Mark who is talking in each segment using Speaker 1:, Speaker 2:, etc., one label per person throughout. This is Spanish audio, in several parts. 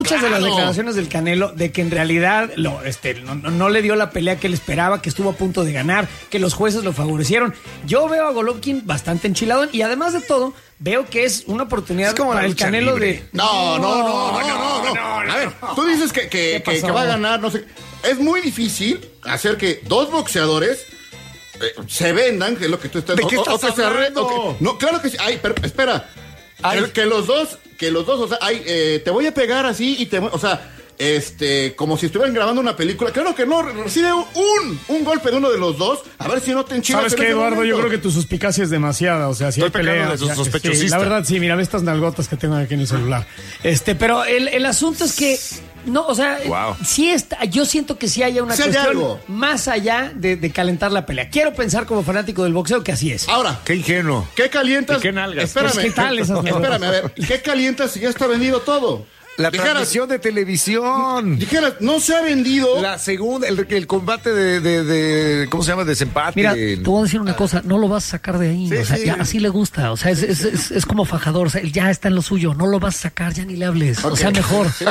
Speaker 1: muchas de las declaraciones del Canelo de que en realidad no le dio la pelea que él esperaba, que estuvo a punto de ganar, que los jueces lo favorecieron. Yo veo a Golovkin bastante enchiladón y además de todo, veo que es una oportunidad para el Canelo libre.
Speaker 2: No. A ver, tú dices que va a ganar, no sé. Es muy difícil hacer que dos boxeadores se vendan, que es lo que tú estás...
Speaker 3: ¿De qué estás hablando?
Speaker 2: No, claro que sí. Ay, pero espera. Que los dos, o sea, te voy a pegar así y o sea, como si estuvieran grabando una película. Claro que no, recibe un golpe de uno de los dos, a ver si no te enchilas.
Speaker 4: ¿Sabes qué, Eduardo? Yo creo que tu suspicacia es demasiada, o sea, si hay pelea...
Speaker 3: Sí,
Speaker 4: la verdad, sí, mira, ve estas nalgotas que tengo aquí en el celular.
Speaker 1: Pero el asunto es que... No, o sea, sí está, yo siento que sí haya una cuestión más allá de calentar la pelea. Quiero pensar como fanático del boxeo que así es.
Speaker 2: Ahora,
Speaker 3: qué ingenuo.
Speaker 2: ¿Qué calientas?
Speaker 3: ¿Qué nalgas?
Speaker 2: Espérame,
Speaker 1: ¿Qué tal esas nalgas?
Speaker 2: Espérame, a ver, ¿qué calientas si ya está vendido todo?
Speaker 3: La transmisión de televisión.
Speaker 2: Dijeras, no se ha vendido.
Speaker 3: La segunda, el combate de ¿cómo se llama? Desempate.
Speaker 1: Mira, te voy a decir una cosa, no lo vas a sacar de ahí.
Speaker 2: Sí,
Speaker 1: o sea, ya así le gusta. O sea, es como fajador. O sea, él ya está en lo suyo. No lo vas a sacar, ya ni le hables. Okay. O sea, mejor.
Speaker 2: Sí.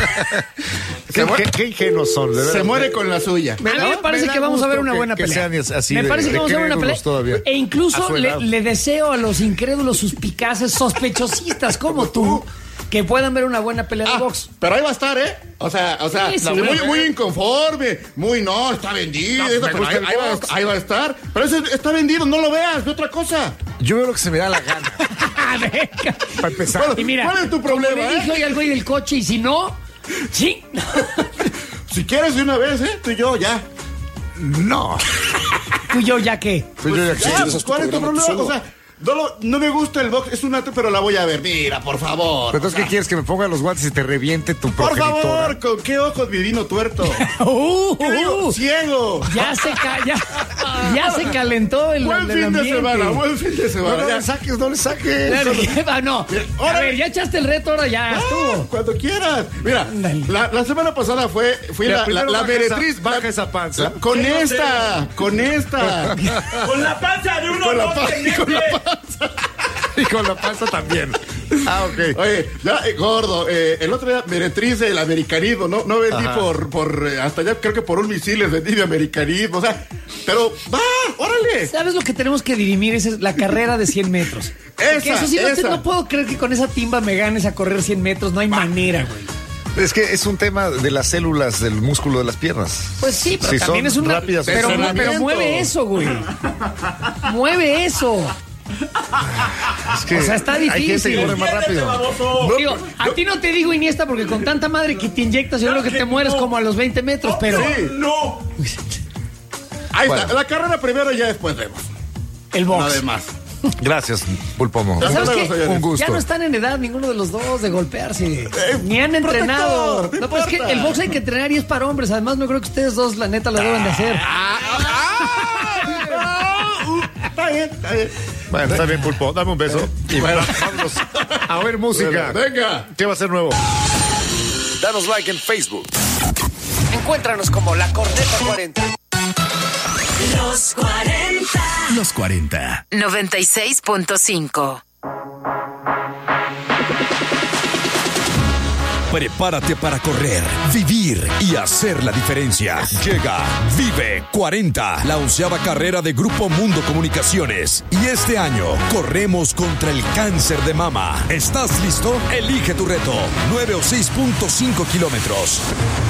Speaker 3: ¿Qué ingenuos son? De verdad.
Speaker 2: Se muere con la suya.
Speaker 1: A mí me parece que vamos a ver una buena pelea. Me parece que vamos a ver una pelea.
Speaker 3: Todavía.
Speaker 1: E incluso le deseo a los incrédulos, suspicaces, sospechosistas como tú, que puedan ver una buena pelea de box.
Speaker 2: Pero ahí va a estar, ¿eh? O sea,
Speaker 1: sí,
Speaker 2: muy inconforme, está vendido, pero ahí va a estar. Pero ese está vendido, no lo veas, ve otra cosa.
Speaker 3: Yo veo lo que se me da la gana. Para empezar.
Speaker 1: Bueno, y mira,
Speaker 2: ¿cuál es tu problema?
Speaker 1: Le dije hoy al güey del coche y si no, sí.
Speaker 2: Si quieres de una vez, tú y yo, ya.
Speaker 3: No.
Speaker 1: ¿Tú y yo ya qué?
Speaker 2: ¿Cuál es tu problema? O sea, no me gusta el box, es un arte, pero la voy a ver. Mira, por favor.
Speaker 3: Pero entonces, ¿qué quieres? ¿Que me ponga los guantes y te reviente tu progenitora?
Speaker 2: Por favor, ¿con qué ojos mi vino tuerto? ¡Ciego!
Speaker 1: Ya se calentó el
Speaker 2: Buen fin de semana.
Speaker 3: No le saques.
Speaker 1: No. A ver, ya echaste el reto, ahora ya estuvo.
Speaker 2: Cuando quieras. Mira, la semana pasada fui la meretriz.
Speaker 3: Baja esa panza.
Speaker 2: Con esta.
Speaker 5: Con la panza de uno.
Speaker 2: Con la panza.
Speaker 3: Y con la panza también. Ok.
Speaker 2: Oye, ya, gordo, el otro día meretriz del americanismo, no vendí por hasta allá, creo que por un misil les vendí de americanismo, o sea, pero órale.
Speaker 1: ¿Sabes lo que tenemos que dirimir? Esa es la carrera de 100 metros. Eso sí, no puedo creer que con esa timba me ganes a correr 100 metros, no hay manera, güey.
Speaker 3: Es que es un tema de las células del músculo de las piernas.
Speaker 1: Pues sí, pero si también es una
Speaker 3: rápidas.
Speaker 1: Pero mueve eso, güey. Mueve eso.
Speaker 3: Es que
Speaker 1: o sea, está difícil.
Speaker 3: Hay gente que corre más rápido.
Speaker 1: Digo, a ti no te digo Iniesta porque con tanta madre que te inyectas, yo creo que te mueres como a los 20 metros, pero...
Speaker 5: No.
Speaker 2: Ahí está, la carrera primero y ya después vemos.
Speaker 1: El box.
Speaker 2: Nada más.
Speaker 3: Gracias, Pulpomo.
Speaker 1: ¿Sabes qué?
Speaker 3: Un gusto.
Speaker 1: Ya no están en edad ninguno de los dos de golpearse. Ni han entrenado. No, pues es que el box hay que entrenar y es para hombres. Además, no creo que ustedes dos, la neta, lo deben de hacer.
Speaker 2: Está bien.
Speaker 3: Bueno, está bien, Pulpo. Dame un beso. Y bueno, vámonos a ver música.
Speaker 2: Venga.
Speaker 3: ¿Qué va a ser nuevo? Danos like en Facebook.
Speaker 1: Encuéntranos como La Corneta 40.
Speaker 6: Los 40.
Speaker 7: Los 40.
Speaker 6: 96.5.
Speaker 7: Prepárate para correr, vivir y hacer la diferencia. Llega Vive 40, la 11ª carrera de Grupo Mundo Comunicaciones. Y este año corremos contra el cáncer de mama. ¿Estás listo? Elige tu reto. 9 o 6.5 kilómetros.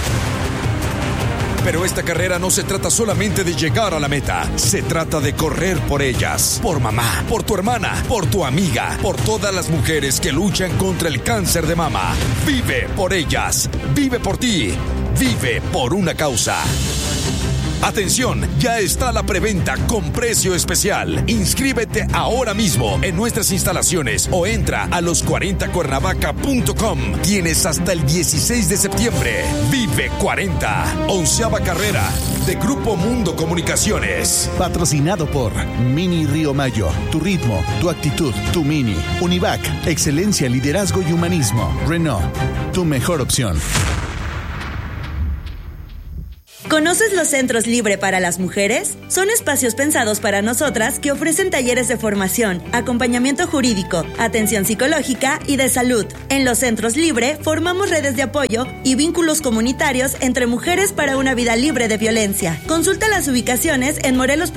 Speaker 7: Pero esta carrera no se trata solamente de llegar a la meta. Se trata de correr por ellas, por mamá, por tu hermana, por tu amiga, por todas las mujeres que luchan contra el cáncer de mama. Vive por ellas, vive por ti, vive por una causa. Atención, ya está la preventa con precio especial. Inscríbete ahora mismo en nuestras instalaciones o entra a los40cuernavaca.com. Tienes hasta el 16 de septiembre. Vive 40, 11ª carrera de Grupo Mundo Comunicaciones.
Speaker 8: Patrocinado por Mini Río Mayo, tu ritmo, tu actitud, tu Mini. Univac, excelencia, liderazgo y humanismo. Renault, tu mejor opción.
Speaker 9: ¿Conoces los Centros Libre para las Mujeres? Son espacios pensados para nosotras que ofrecen talleres de formación, acompañamiento jurídico, atención psicológica y de salud. En los Centros Libre formamos redes de apoyo y vínculos comunitarios entre mujeres para una vida libre de violencia. Consulta las ubicaciones en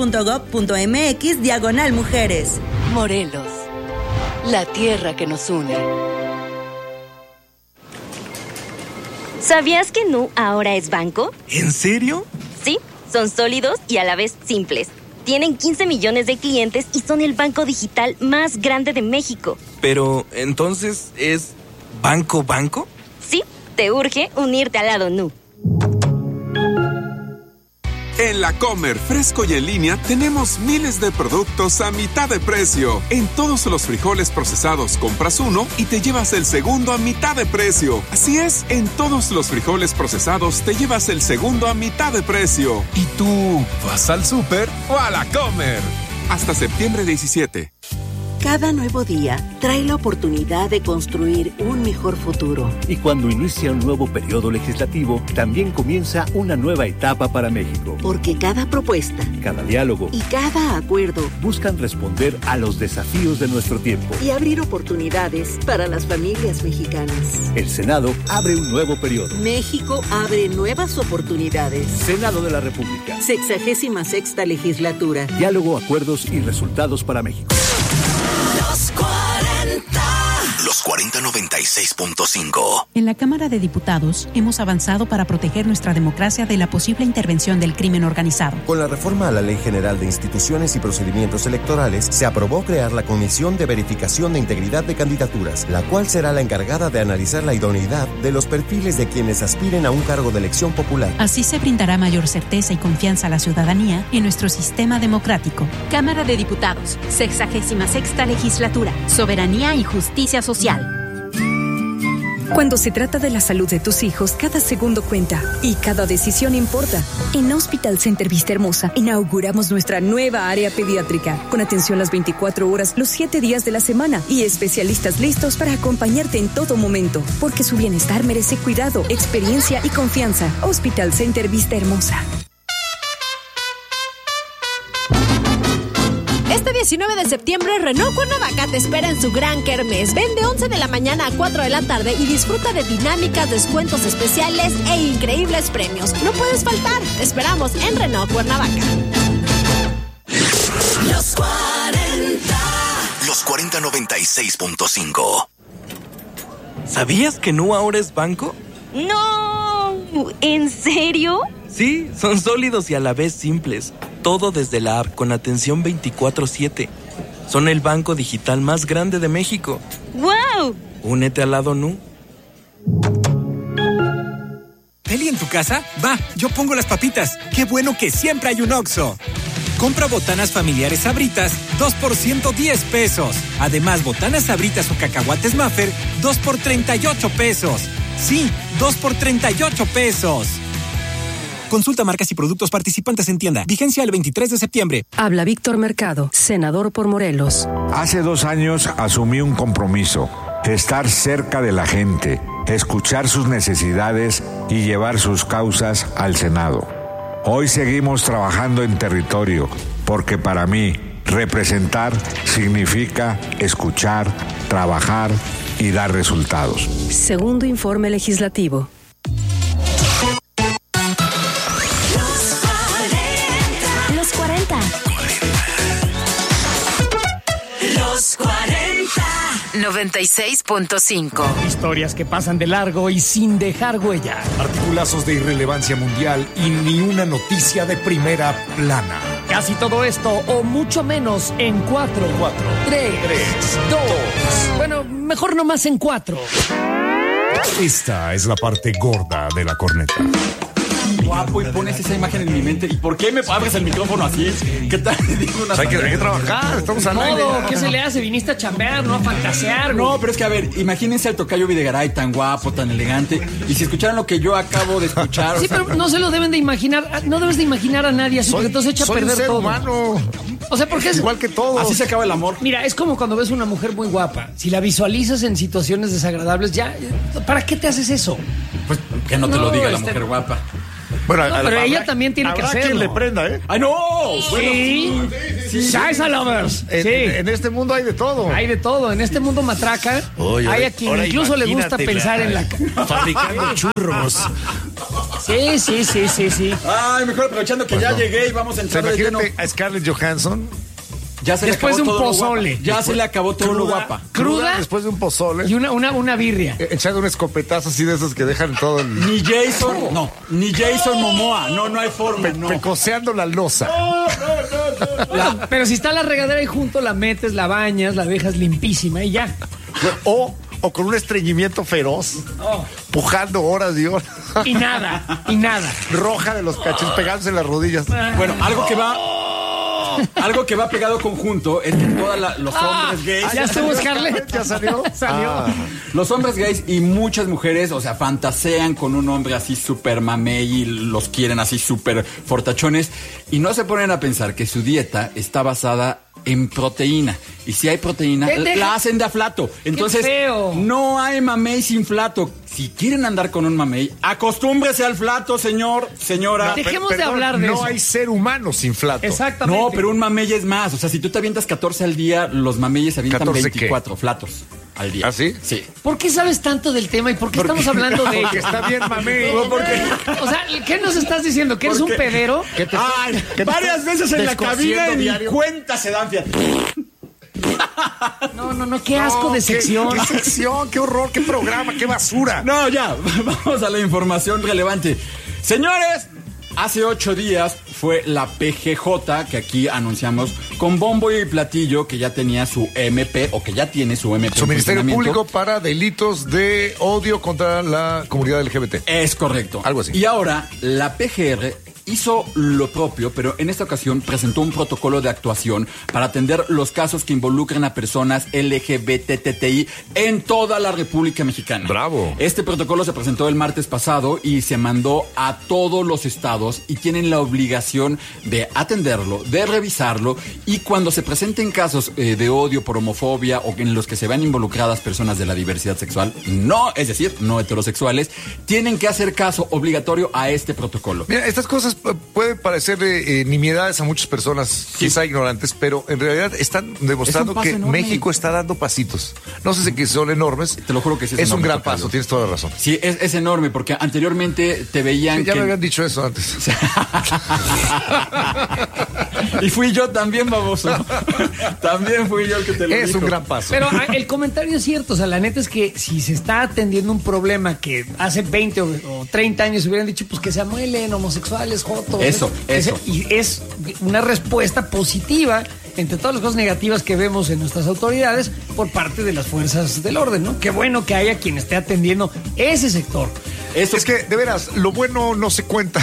Speaker 9: morelos.gov.mx/mujeres.
Speaker 6: Morelos, la tierra que nos une.
Speaker 10: ¿Sabías que Nu ahora es banco?
Speaker 11: ¿En serio?
Speaker 10: Sí, son sólidos y a la vez simples. Tienen 15 millones de clientes y son el banco digital más grande de México.
Speaker 11: Pero, ¿entonces es banco?
Speaker 10: Sí, te urge unirte al lado Nu.
Speaker 12: En La Comer, fresco y en línea, tenemos miles de productos a mitad de precio. En todos los frijoles procesados compras uno y te llevas el segundo a mitad de precio. Así es, en todos los frijoles procesados te llevas el segundo a mitad de precio.
Speaker 7: ¿Y tú vas al súper o a La Comer?
Speaker 12: Hasta septiembre 17.
Speaker 13: Cada nuevo día trae la oportunidad de construir un mejor futuro.
Speaker 14: Y cuando inicia un nuevo periodo legislativo, también comienza una nueva etapa para México.
Speaker 13: Porque cada propuesta,
Speaker 14: cada diálogo
Speaker 13: y cada acuerdo
Speaker 14: buscan responder a los desafíos de nuestro tiempo
Speaker 13: y abrir oportunidades para las familias mexicanas.
Speaker 14: El Senado abre un nuevo periodo.
Speaker 13: México abre nuevas oportunidades.
Speaker 14: Senado de la República.
Speaker 13: 66ª legislatura.
Speaker 14: Diálogo, acuerdos y resultados para México.
Speaker 15: Los 40 96.5.
Speaker 16: En la Cámara de Diputados hemos avanzado para proteger nuestra democracia de la posible intervención del crimen organizado.
Speaker 17: Con la reforma a la Ley General de Instituciones y Procedimientos Electorales, se aprobó crear la Comisión de Verificación de Integridad de Candidaturas, la cual será la encargada de analizar la idoneidad de los perfiles de quienes aspiren a un cargo de elección popular.
Speaker 16: Así se brindará mayor certeza y confianza a la ciudadanía en nuestro sistema democrático.
Speaker 18: Cámara de Diputados, 66ª Legislatura, Soberanía y Justicia Social.
Speaker 19: Cuando se trata de la salud de tus hijos, cada segundo cuenta y cada decisión importa. En Hospital Center Vista Hermosa inauguramos nuestra nueva área pediátrica, con atención las 24 horas, los 7 días de la semana y especialistas listos para acompañarte en todo momento, porque su bienestar merece cuidado, experiencia y confianza. Hospital Center Vista Hermosa.
Speaker 18: Este 19 de septiembre, Renault Cuernavaca te espera en su gran kermés. Ven de 11 de la mañana a 4 de la tarde y disfruta de dinámicas, descuentos especiales e increíbles premios. No puedes faltar. Te esperamos en Renault Cuernavaca.
Speaker 15: Los 40. Los 40 96.5.
Speaker 11: ¿Sabías que Nu ahora es banco?
Speaker 10: ¡No! ¿En serio?
Speaker 11: Sí, son sólidos y a la vez simples. Todo desde la app con atención 24/7. Son el banco digital más grande de México.
Speaker 10: ¡Wow!
Speaker 11: Únete al lado Nu.
Speaker 20: ¿Peli en tu casa? Va, yo pongo las papitas. Qué bueno que siempre hay un Oxxo. Compra botanas familiares Sabritas, 2 por 110 pesos. Además, botanas Sabritas o cacahuates Maffer, 2 por 38 pesos. Sí, 2 por 38 pesos. Consulta marcas y productos participantes en tienda. Vigencia el 23 de septiembre.
Speaker 21: Habla Víctor Mercado, senador por Morelos.
Speaker 22: Hace 2 años asumí un compromiso: estar cerca de la gente, escuchar sus necesidades y llevar sus causas al Senado. Hoy seguimos trabajando en territorio, porque para mí representar significa escuchar, trabajar y dar resultados.
Speaker 21: Segundo informe legislativo.
Speaker 18: Los 40.
Speaker 6: Los 40. 96.5.
Speaker 1: Historias que pasan de largo y sin dejar huella.
Speaker 7: Articulazos de irrelevancia mundial y ni una noticia de primera plana.
Speaker 1: Casi todo esto o mucho menos en 4, 3, 2. Bueno, mejor nomás en 4.
Speaker 3: Esta es la parte gorda de la corneta.
Speaker 5: Guapo, y pones esa imagen en mi mente. ¿Y por qué me abres el micrófono así? ¿Qué tal?
Speaker 3: Hay que trabajar, estamos al aire.
Speaker 1: ¿Qué se le hace? Viniste a chambear, no a fantasear.
Speaker 5: No, pero es que, a ver, imagínense al tocayo Videgaray tan guapo, tan elegante. Y si escucharan lo que yo acabo de escuchar.
Speaker 1: Sí, pero no se lo deben de imaginar. No debes de imaginar a nadie así, porque entonces echa a perder
Speaker 3: ser
Speaker 1: todo.
Speaker 3: Humano.
Speaker 1: O sea, porque es
Speaker 3: igual que todo.
Speaker 5: Así se acaba el amor.
Speaker 1: Mira, es como cuando ves una mujer muy guapa. Si la visualizas en situaciones desagradables, ya, ¿para qué te haces eso?
Speaker 5: Pues que no te lo diga la mujer guapa.
Speaker 3: Bueno,
Speaker 1: No, pero ella también tiene que
Speaker 3: habrá
Speaker 1: hacerlo.
Speaker 3: quien le prenda, ¿eh?
Speaker 5: ¡Ay, no!
Speaker 1: Sí. Salsa lovers. Sí.
Speaker 3: En este mundo hay de todo.
Speaker 1: Hay de todo. En este mundo matraca hay a quien
Speaker 3: ahora
Speaker 1: incluso le gusta
Speaker 3: imagínatela,
Speaker 1: pensar en la...
Speaker 3: fabricando churros.
Speaker 1: Sí.
Speaker 5: Ay, mejor aprovechando que ya llegué y vamos a entrar de lleno.
Speaker 3: Imagínate a Scarlett Johansson.
Speaker 5: Ya se
Speaker 1: Después
Speaker 5: le
Speaker 1: de
Speaker 5: acabó
Speaker 1: un
Speaker 5: todo lo
Speaker 1: pozole.
Speaker 5: guapa. Ya se le acabó todo lo guapa.
Speaker 1: Cruda.
Speaker 3: Después de un pozole.
Speaker 1: Y una birria.
Speaker 3: Echando un escopetazo así de esos que dejan todo el...
Speaker 5: Ni Jason Momoa. No hay forma, no.
Speaker 3: Pecoseando la losa.
Speaker 1: Pero si está la regadera ahí junto, la metes, la bañas, la dejas limpísima y ya.
Speaker 3: O con un estreñimiento feroz. Pujando horas y horas.
Speaker 1: Y nada.
Speaker 3: Roja de los cachetes, pegándose en las rodillas.
Speaker 5: Bueno, algo que va pegado conjunto es que todos los hombres gays...
Speaker 1: ¿Ya estuvo Scarlett?
Speaker 3: ¿Ya salió?
Speaker 1: Salió.
Speaker 5: Los hombres gays y muchas mujeres, o sea, fantasean con un hombre así súper mamey y los quieren así súper fortachones y no se ponen a pensar que su dieta está basada en proteína. Y si hay proteína, la hacen de aflato. Entonces, no hay mamey sin flato. Si quieren andar con un mamey, acostúmbrese al flato, señora.
Speaker 1: Dejemos de hablar de eso.
Speaker 3: No hay ser humano sin flato.
Speaker 1: Exactamente.
Speaker 5: No, pero un mamey es más. O sea, si tú te avientas 14 al día, los mameyes se avientan 24 flatos al día.
Speaker 3: ¿Ah, sí?
Speaker 5: Sí.
Speaker 1: ¿Por qué sabes tanto del tema y por qué estamos hablando de
Speaker 3: Porque
Speaker 1: ello?
Speaker 3: está bien mamey.
Speaker 1: O sea, ¿qué nos estás diciendo? ¿Que eres un pedero?
Speaker 5: Varias veces en la cabina y
Speaker 3: diario.
Speaker 5: cuenta se dan, fíjate.
Speaker 1: No, qué asco de sección.
Speaker 3: Qué sección, qué horror, qué programa, qué basura.
Speaker 5: No, ya, vamos a la información relevante. Señores, hace 8 días fue la PGJ, que aquí anunciamos con bombo y platillo, que ya tenía su MP, o que ya tiene su MP.
Speaker 3: Su Ministerio Público para delitos de odio contra la comunidad LGBT.
Speaker 5: Es correcto.
Speaker 3: Algo así.
Speaker 5: Y ahora, la PGR hizo lo propio, pero en esta ocasión presentó un protocolo de actuación para atender los casos que involucran a personas LGBTTI en toda la República Mexicana.
Speaker 3: ¡Bravo!
Speaker 5: Este protocolo se presentó el martes pasado y se mandó a todos los estados y tienen la obligación de atenderlo, de revisarlo, y cuando se presenten casos de odio por homofobia o en los que se vean involucradas personas de la diversidad sexual, es decir, no heterosexuales, tienen que hacer caso obligatorio a este protocolo.
Speaker 3: Mira, estas cosas pueden parecer nimiedades a muchas personas, quizá ignorantes, pero en realidad están demostrando que
Speaker 5: enorme.
Speaker 3: México está dando pasitos. No sé si son enormes.
Speaker 5: Te lo juro que sí
Speaker 3: es un
Speaker 5: enorme,
Speaker 3: gran
Speaker 5: Tocayo.
Speaker 3: paso, tienes toda la razón.
Speaker 5: Sí, es enorme, porque anteriormente te veían
Speaker 3: Sí, ya
Speaker 5: que...
Speaker 3: me habían dicho eso antes.
Speaker 5: Y fui yo también, baboso. También fui yo el que te lo
Speaker 3: Es
Speaker 5: dijo.
Speaker 3: un gran paso.
Speaker 1: Pero el comentario es cierto, o sea, la neta es que si se está atendiendo un problema que hace 20 o 30 años hubieran dicho, pues que se amuelen homosexuales, jotos.
Speaker 5: Eso.
Speaker 1: Y es una respuesta positiva entre todas las cosas negativas que vemos en nuestras autoridades por parte de las fuerzas del orden, ¿no? Qué bueno que haya quien esté atendiendo ese sector.
Speaker 3: Es que, de veras, lo bueno no se cuenta.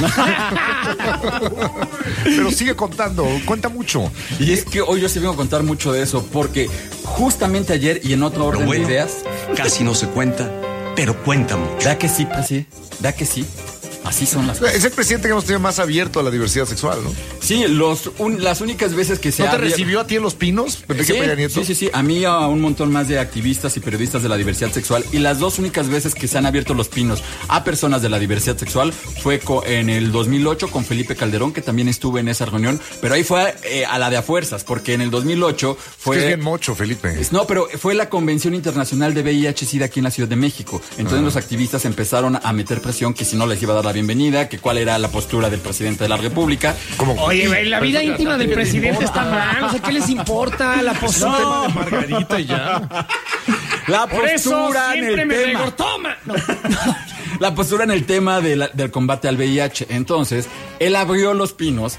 Speaker 3: Pero sigue contando, cuenta mucho.
Speaker 5: Y es que hoy yo sí vengo a contar mucho de eso, porque justamente ayer y en otro orden
Speaker 15: bueno,
Speaker 5: de ideas...
Speaker 15: Casi no se cuenta, pero cuenta mucho.
Speaker 5: ¿Da que sí, Presi? ¿Da que sí? Así son las cosas.
Speaker 3: Es el presidente que hemos tenido más abierto a la diversidad sexual, ¿no?
Speaker 5: Sí, las únicas veces que se
Speaker 3: ¿No te
Speaker 5: ha...
Speaker 3: recibió a ti en Los Pinos, Enrique Peña Nieto?
Speaker 5: Sí. A mí, a un montón más de activistas y periodistas de la diversidad sexual. Y las 2 únicas veces que se han abierto los pinos a personas de la diversidad sexual fue en el 2008 con Felipe Calderón, que también estuve en esa reunión. Pero ahí fue a la de a fuerzas, porque en el 2008 fue...
Speaker 3: Es bien mocho, Felipe.
Speaker 5: No, pero fue la Convención Internacional de VIH-Sida aquí en la Ciudad de México. Entonces los activistas empezaron a meter presión que si no les iba a dar la bienvenida, que cuál era la postura del presidente de la República.
Speaker 1: Oye, la vida íntima del presidente está mal, o sea, ¿qué les importa la postura?
Speaker 3: Es un tema de Margarita y ya.
Speaker 5: La
Speaker 1: Por eso
Speaker 5: postura en
Speaker 1: siempre
Speaker 5: el
Speaker 1: me
Speaker 5: tema.
Speaker 1: digo, toma. No.
Speaker 5: La postura en el tema del combate al VIH. Entonces, él abrió los pinos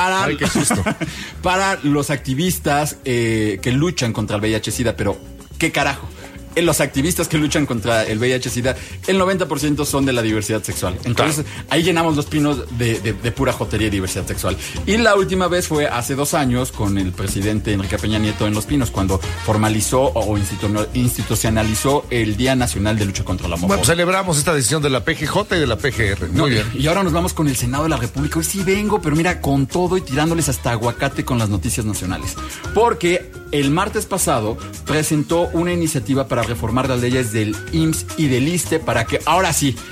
Speaker 5: para los activistas que luchan contra el VIH-Sida, pero ¿qué carajo? Los activistas que luchan contra el VIH-Sida, el 90% son de la diversidad sexual. Entonces, ahí llenamos los pinos de pura jotería y diversidad sexual. Y la última vez fue hace 2 años con el presidente Enrique Peña Nieto en Los Pinos, cuando formalizó o institucionalizó el Día Nacional de Lucha contra la Homofobia.
Speaker 3: Bueno, celebramos esta decisión de la PGJ y de la PGR. Muy bien.
Speaker 5: Y ahora nos vamos con el Senado de la República. Hoy sí vengo, pero mira, con todo y tirándoles hasta aguacate con las noticias nacionales. Porque el martes pasado presentó una iniciativa para reformar las leyes del IMSS y del ISSSTE para que ahora sí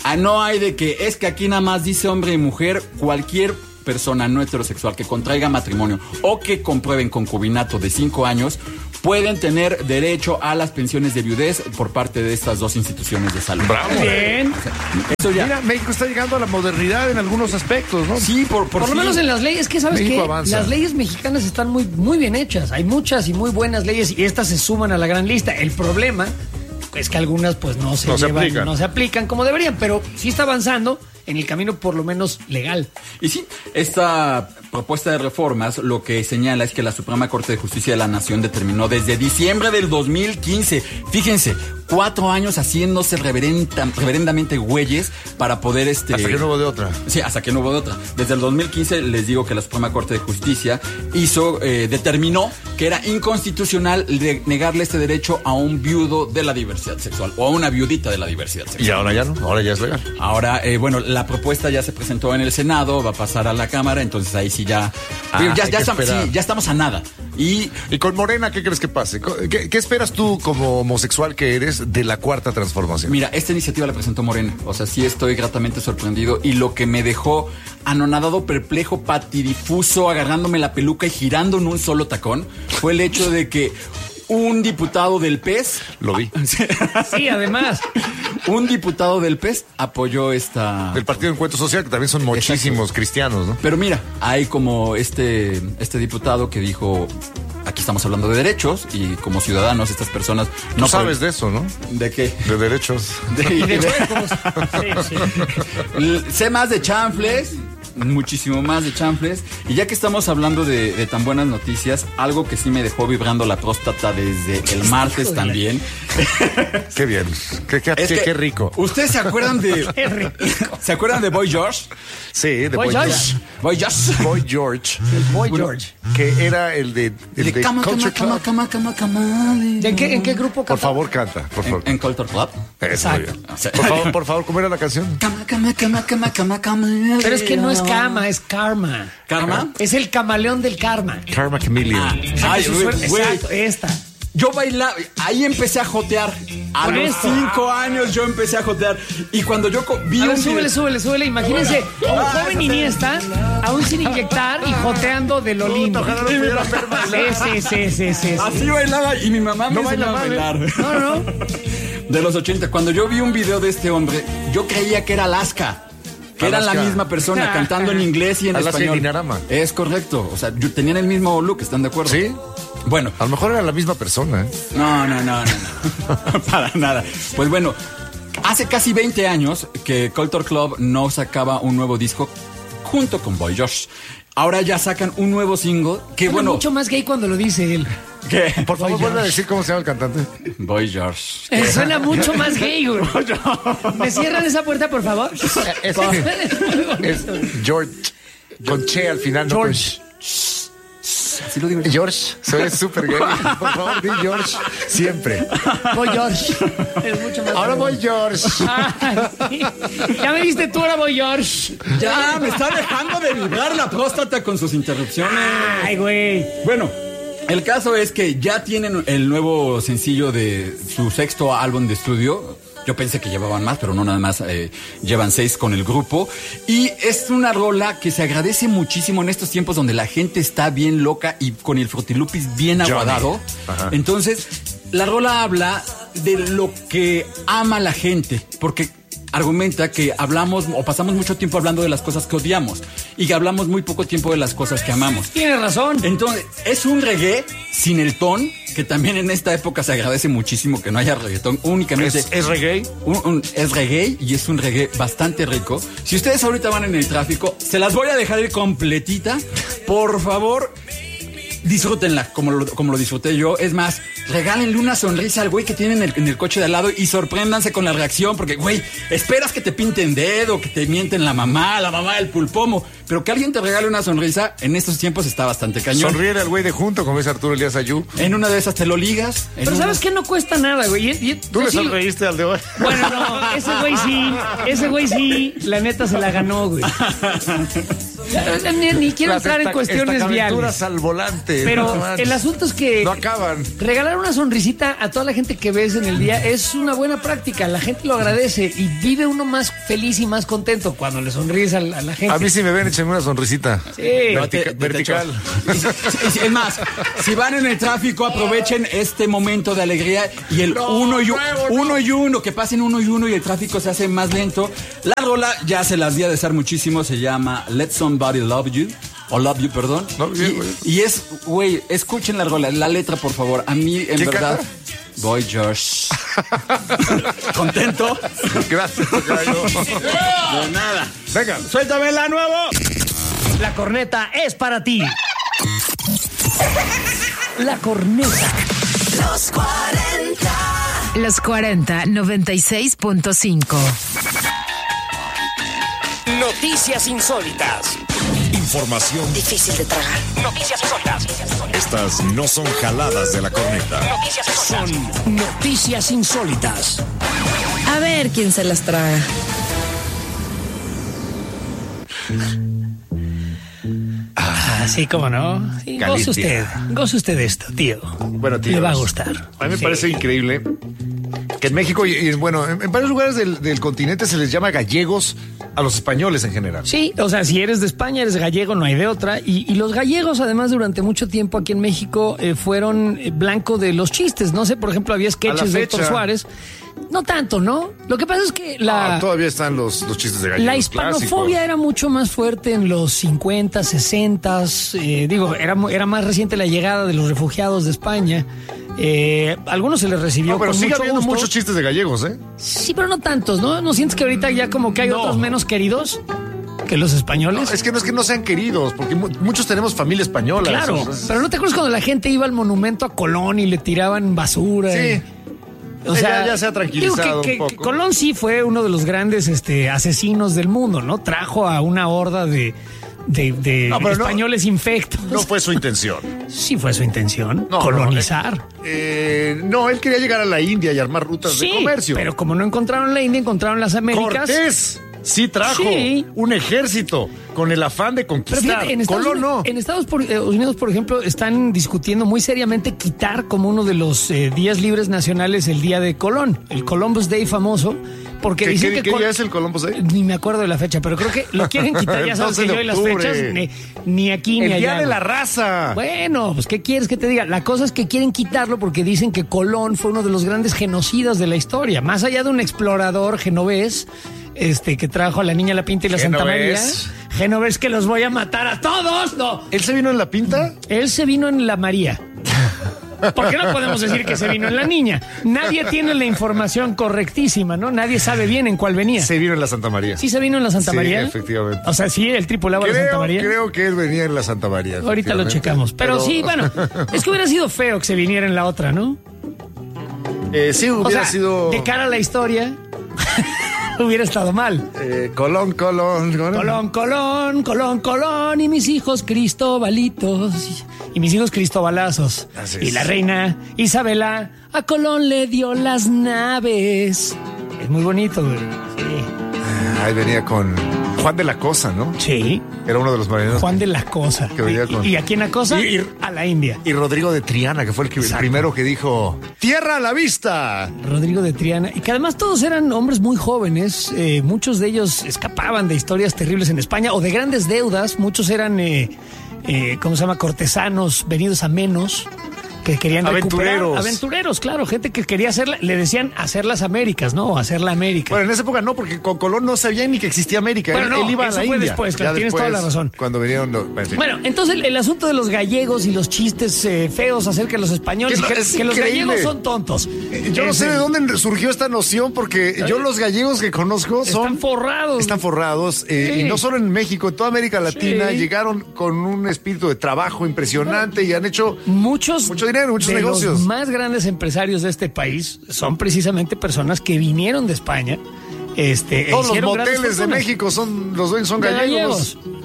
Speaker 5: No hay de que es que aquí nada más dice hombre y mujer. Cualquier persona no heterosexual que contraiga matrimonio o que comprueben concubinato de 5 años pueden tener derecho a las pensiones de viudez por parte de estas dos instituciones de salud.
Speaker 3: ¡Bravo!
Speaker 1: Bien.
Speaker 3: Eso ya. Mira, México está llegando a la modernidad en algunos aspectos, ¿no?
Speaker 5: Sí, por
Speaker 1: lo menos en las leyes, que sabes
Speaker 3: México
Speaker 1: que
Speaker 3: avanza.
Speaker 1: las leyes mexicanas están muy, muy bien hechas. Hay muchas y muy buenas leyes y estas se suman a la gran lista. El problema es que algunas pues no se aplican como deberían, pero sí está avanzando en el camino por lo menos legal.
Speaker 5: Y sí, esta propuesta de reformas lo que señala es que la Suprema Corte de Justicia de la Nación determinó desde diciembre del 2015, fíjense, 4 años haciéndose reverendamente güeyes para poder
Speaker 3: Hasta que no hubo de otra.
Speaker 5: Sí, hasta que no hubo de otra. Desde el 2015 les digo que la Suprema Corte de Justicia determinó que era inconstitucional negarle este derecho a un viudo de la diversidad sexual o a una viudita de la diversidad sexual.
Speaker 3: Y ahora ya no, ahora ya es legal.
Speaker 5: Ahora, bueno, la propuesta ya se presentó en el Senado, va a pasar a la Cámara, entonces ahí sí ya estamos a nada. Y
Speaker 3: con Morena, ¿qué crees que pase? ¿Qué esperas tú como homosexual que eres de la Cuarta Transformación?
Speaker 5: Mira, esta iniciativa la presentó Morena, o sea, sí estoy gratamente sorprendido y lo que me dejó anonadado, perplejo, patidifuso, agarrándome la peluca y girando en un solo tacón, fue el hecho de que un diputado del PES...
Speaker 3: Lo vi.
Speaker 1: Sí, además.
Speaker 5: Un diputado del PES apoyó esta...
Speaker 3: El Partido Encuentro Social, que también son muchísimos cristianos, ¿no?
Speaker 5: Pero mira, hay como este diputado que dijo... Aquí estamos hablando de derechos y como ciudadanos estas personas...
Speaker 3: No sabes de eso, ¿no?
Speaker 5: ¿De qué?
Speaker 3: De derechos.
Speaker 1: De juegos. Sí.
Speaker 5: Sé más de chanfles... Muchísimo más de chanfles. Y ya que estamos hablando de tan buenas noticias, algo que sí me dejó vibrando la próstata desde el martes también.
Speaker 3: Qué bien. Qué rico.
Speaker 5: ¿Ustedes se acuerdan de...
Speaker 1: Qué rico.
Speaker 5: ¿Se acuerdan de Boy George?
Speaker 3: Sí, de Boy George.
Speaker 5: Boy George.
Speaker 3: Boy George.
Speaker 1: El Boy George.
Speaker 3: Que era el de
Speaker 5: Cama,
Speaker 3: Culture Club.
Speaker 5: Cama.
Speaker 1: ¿En qué grupo canta?
Speaker 3: Por favor, canta. Por favor.
Speaker 5: En Culture Club.
Speaker 3: Eso, muy bien. Por favor, ¿cómo era la canción?
Speaker 5: Cama.
Speaker 1: Pero es que no es cama, es karma.
Speaker 5: ¿Karma?
Speaker 1: Es el camaleón del karma.
Speaker 3: Karma Chameleon.
Speaker 1: Exacto, esta.
Speaker 5: Yo bailaba, ahí empecé a jotear. A los 5 años yo empecé a jotear. Y cuando yo vi
Speaker 1: a ver, súbele. Imagínense un joven Iniesta, aún sin inyectar y joteando de lo lindo. Sí.
Speaker 5: Así bailaba y mi mamá me enseñó a bailar.
Speaker 1: No.
Speaker 5: De los 80. Cuando yo vi un video de este hombre, yo creía que era Alaska. Que eran la misma persona cantando en inglés y en
Speaker 3: Alaska
Speaker 5: español.
Speaker 3: Y Dinarama.
Speaker 5: Es correcto. O sea, tenían el mismo look, ¿están de acuerdo?
Speaker 3: Sí.
Speaker 5: Bueno.
Speaker 3: A lo mejor era la misma persona, ¿eh?
Speaker 5: No. Para nada. Pues bueno, hace casi 20 años que Culture Club no sacaba un nuevo disco junto con Boy George. Ahora ya sacan un nuevo single que,
Speaker 1: bueno, mucho más gay cuando lo dice él.
Speaker 5: ¿Qué?
Speaker 3: Por favor, vuelve a decir cómo se llama el cantante.
Speaker 5: Boy George.
Speaker 1: Suena mucho más gay, güey. ¿Me cierran esa puerta, por favor?
Speaker 3: Es George. Con Che al final, no
Speaker 1: George.
Speaker 5: Así lo digo yo.
Speaker 3: George, soy súper gay. Por favor, di George. Siempre.
Speaker 1: Voy George. Es mucho más
Speaker 3: ahora voy George.
Speaker 1: Sí. Ya me viste tú, ahora voy George.
Speaker 5: Ya me está dejando de vibrar la próstata con sus interrupciones.
Speaker 1: Ay, güey.
Speaker 5: Bueno, el caso es que ya tienen el nuevo sencillo de su 6º álbum de estudio. Yo pensé que llevaban más, pero no, nada más llevan 6 con el grupo. Y es una rola que se agradece muchísimo en estos tiempos donde la gente está bien loca y con el frutilupis bien aguadado. Entonces, la rola habla de lo que ama la gente, porque argumenta que hablamos o pasamos mucho tiempo hablando de las cosas que odiamos y que hablamos muy poco tiempo de las cosas que amamos.
Speaker 1: Tienes razón.
Speaker 5: Entonces, es un reggae sin el ton, que también en esta época se agradece muchísimo que no haya reggaetón, únicamente...
Speaker 3: ¿Es reggae?
Speaker 5: Es reggae y es un reggae bastante rico. Si ustedes ahorita van en el tráfico, se las voy a dejar ir completita. Por favor, disfrútenla como lo disfruté yo. Es más, regálenle una sonrisa al güey que tienen en el coche de al lado y sorpréndanse con la reacción, porque, güey, esperas que te pinten dedo, que te mienten la mamá del pulpomo, pero que alguien te regale una sonrisa en estos tiempos está bastante cañón.
Speaker 3: Sonríe al güey de junto, como es Arturo Elías Ayú.
Speaker 5: En una de esas te lo ligas.
Speaker 1: Pero ¿sabes qué? No cuesta nada, güey.
Speaker 3: ¿Tú le sonreíste al de hoy?
Speaker 1: Bueno, no, ese güey sí, la neta se la ganó, güey. Ni quiero entrar en cuestiones viales.
Speaker 3: Al volante.
Speaker 1: Pero el asunto es que
Speaker 3: no acaban.
Speaker 1: Regalar una sonrisita a toda la gente que ves en el día es una buena práctica. La gente lo agradece y vive uno más feliz y más contento cuando le sonríes a la gente.
Speaker 3: A mí si me ven, échenme una sonrisita.
Speaker 1: Sí.
Speaker 3: Vertical.
Speaker 5: Es más, si van en el tráfico, aprovechen este momento de alegría y el uno y uno, que pasen uno y uno y el tráfico se hace más lento. La rola ya se las di a desear muchísimo, se llama Let Somebody Love You. O Love You, perdón. Y es, güey, escuchen la rola, la letra, por favor. A mí, en verdad, voy Josh. ¿Contento?
Speaker 3: Gracias, Gallo.
Speaker 5: De nada.
Speaker 3: Venga,
Speaker 5: suéltame la nuevo.
Speaker 1: La corneta es para ti. La corneta.
Speaker 2: Los 40.
Speaker 4: Los 40, 96.5.
Speaker 1: Noticias insólitas.
Speaker 2: Información difícil de tragar.
Speaker 1: Noticias insólitas.
Speaker 2: Estas no son jaladas de la corneta.
Speaker 1: Son noticias insólitas.
Speaker 19: A ver quién se las traga.
Speaker 1: Sí, cómo no. Sí, goce usted esto, tío.
Speaker 3: Bueno, tío.
Speaker 1: Le va a gustar.
Speaker 3: A mí me parece increíble que en México y bueno, en varios lugares del continente se les llama gallegos a los españoles en general.
Speaker 1: Sí, o sea, si eres de España, eres gallego, no hay de otra. Y los gallegos, además, durante mucho tiempo aquí en México fueron blanco de los chistes. No sé, por ejemplo, había sketches de Héctor Suárez. No tanto, ¿no? Lo que pasa es que
Speaker 3: todavía están los chistes de gallegos.
Speaker 1: La hispanofobia era mucho más fuerte en los 50, 60. Era más reciente la llegada de los refugiados de España. Algunos se les recibió
Speaker 3: pero
Speaker 1: con
Speaker 3: sigue
Speaker 1: mucho
Speaker 3: habiendo
Speaker 1: gusto.
Speaker 3: muchos chistes de gallegos, ¿eh?
Speaker 1: Sí, pero no tantos, ¿no? ¿No sientes que ahorita ya como que hay otros menos queridos que los españoles?
Speaker 3: No, es que no sean queridos, porque muchos tenemos familia española.
Speaker 1: Claro, pero ¿no te acuerdas cuando la gente iba al monumento a Colón y le tiraban basura?
Speaker 3: Sí.
Speaker 1: O sea,
Speaker 3: ya se ha tranquilizado un poco.
Speaker 1: Colón sí fue uno de los grandes asesinos del mundo, ¿no? Trajo a una horda de españoles infectos.
Speaker 3: No fue su intención.
Speaker 1: Sí fue su intención, colonizar.
Speaker 3: No, él quería llegar a la India y armar rutas de comercio.
Speaker 1: Pero como no encontraron la India, encontraron las Américas.
Speaker 3: Cortés sí trajo un ejército con el afán de conquistar.
Speaker 1: Pero fíjate,
Speaker 3: Colón no.
Speaker 1: En Estados Unidos, por ejemplo, están discutiendo muy seriamente quitar como uno de los días libres nacionales el día de Colón, el Columbus Day famoso. Porque dicen
Speaker 3: ¿Qué día es el Columbus Day?
Speaker 1: Ni me acuerdo de la fecha, pero creo que lo quieren quitar. Ya sabes que yo y las fechas, ni aquí ni allá.
Speaker 3: El día de la raza.
Speaker 1: Bueno, pues ¿qué quieres que te diga? La cosa es que quieren quitarlo porque dicen que Colón fue uno de los grandes genocidas de la historia. Más allá de un explorador genovés, que trajo a la Niña La Pinta y la Santa María. Genovés que los voy a matar a todos. No.
Speaker 3: ¿Él se vino en la Pinta?
Speaker 1: Él se vino en la María. ¿Por qué no podemos decir que se vino en la Niña? Nadie tiene la información correctísima, ¿no? Nadie sabe bien en cuál venía.
Speaker 3: Se vino en la Santa María.
Speaker 1: ¿Sí se vino en la Santa María?
Speaker 3: Sí, efectivamente.
Speaker 1: O sea, sí, él tripulaba la Santa María.
Speaker 3: Creo que él venía en la Santa María.
Speaker 1: Ahorita lo checamos. Pero sí, bueno, es que hubiera sido feo que se viniera en la otra, ¿no?
Speaker 3: Sí, hubiera sido...
Speaker 1: De cara a la historia... hubiera estado mal.
Speaker 3: Colón.
Speaker 1: Colón, y mis hijos Cristobalitos, y mis hijos Cristobalazos. Y la reina Isabela a Colón le dio las naves. Es muy bonito, güey. Sí.
Speaker 3: Ahí venía con Juan de la Cosa, ¿no?
Speaker 1: Sí.
Speaker 3: Era uno de los marineros.
Speaker 1: Juan de la Cosa.
Speaker 3: Que venía con...
Speaker 1: ¿Y a quién acosa? A la India.
Speaker 3: Y Rodrigo de Triana, que fue el primero que dijo: ¡Tierra a la vista!
Speaker 1: Rodrigo de Triana. Y que además todos eran hombres muy jóvenes. Muchos de ellos escapaban de historias terribles en España o de grandes deudas. Muchos eran, cortesanos venidos a menos. Que querían aventureros, claro, gente que quería le decían hacer las Américas, ¿no? O hacer la América.
Speaker 3: Bueno, en esa época no, porque con Colón no sabía ni que existía América.
Speaker 1: Bueno,
Speaker 3: él iba a la India.
Speaker 1: Después, claro, tienes toda la razón.
Speaker 3: Cuando vinieron
Speaker 1: Bueno, entonces el asunto de los gallegos y los chistes feos acerca de los españoles, que los gallegos son tontos.
Speaker 3: Yo no sé de dónde surgió esta noción, porque yo los gallegos que conozco
Speaker 1: están forrados.
Speaker 3: Están forrados, y no solo en México, en toda América Latina llegaron con un espíritu de trabajo impresionante y han hecho mucho dinero, muchos negocios.
Speaker 1: Los más grandes empresarios de este país son precisamente personas que vinieron de España.
Speaker 3: Todos los moteles de México los dueños son gallegos.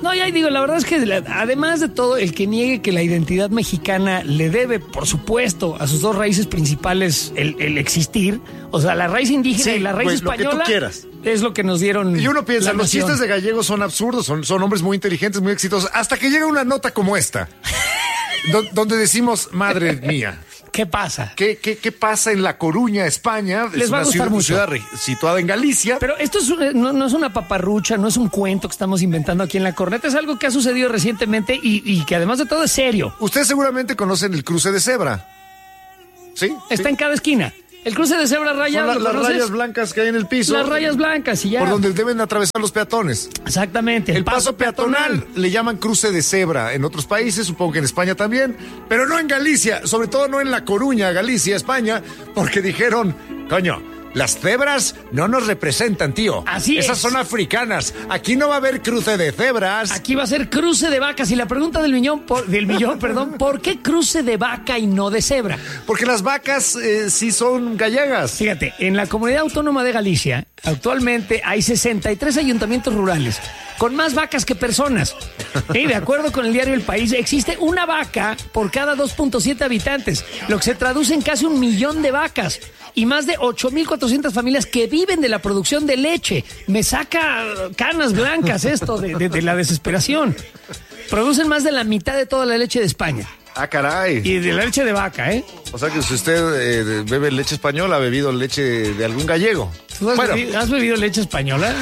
Speaker 1: No, ya digo, la verdad es que además de todo, el que niegue que la identidad mexicana le debe, por supuesto, a sus dos raíces principales el existir, o sea, la raíz indígena y la raíz española,
Speaker 3: lo que tú quieras.
Speaker 1: Es lo que nos dieron.
Speaker 3: Y uno piensa,
Speaker 1: la
Speaker 3: los
Speaker 1: nación.
Speaker 3: chistes de gallegos son absurdos, son hombres muy inteligentes, muy exitosos, hasta que llega una nota como esta, donde decimos, madre mía.
Speaker 1: ¿Qué pasa?
Speaker 3: ¿Qué pasa en La Coruña, España?
Speaker 1: Les va a gustar mucho.
Speaker 3: Ciudad situada en Galicia.
Speaker 1: Pero esto no es una paparrucha, no es un cuento que estamos inventando aquí en La Corneta, es algo que ha sucedido recientemente y que además de todo es serio.
Speaker 3: Ustedes seguramente conocen el cruce de cebra. ¿Sí?
Speaker 1: Está en cada esquina. El cruce de cebra raya.
Speaker 3: Son las rayas blancas que hay en el piso.
Speaker 1: Las rayas blancas y ya.
Speaker 3: Por donde deben atravesar los peatones.
Speaker 1: Exactamente.
Speaker 3: El paso peatonal le llaman cruce de cebra en otros países, supongo que en España también, pero no en Galicia, sobre todo no en La Coruña, Galicia, España, porque dijeron, coño, las cebras no nos representan, tío.
Speaker 1: Así
Speaker 3: Esas
Speaker 1: es.
Speaker 3: son africanas. Aquí no va a haber cruce de cebras.
Speaker 1: Aquí va a ser cruce de vacas. Y la pregunta del millón, ¿por qué cruce de vaca y no de cebra?
Speaker 3: Porque las vacas sí son gallegas.
Speaker 1: Fíjate, en la Comunidad Autónoma de Galicia, actualmente hay 63 ayuntamientos rurales con más vacas que personas. De acuerdo con el diario El País, existe una vaca por cada 2.7 habitantes, lo que se traduce en casi 1 millón de vacas y más de 8,400 familias que viven de la producción de leche. Me saca canas blancas esto de la desesperación. Producen más de la mitad de toda la leche de España.
Speaker 3: Ah, caray.
Speaker 1: Y de la leche de vaca, ¿eh?
Speaker 3: O sea que si usted bebe leche española, ha bebido leche de algún gallego.
Speaker 1: ¿Tú has bebido leche española?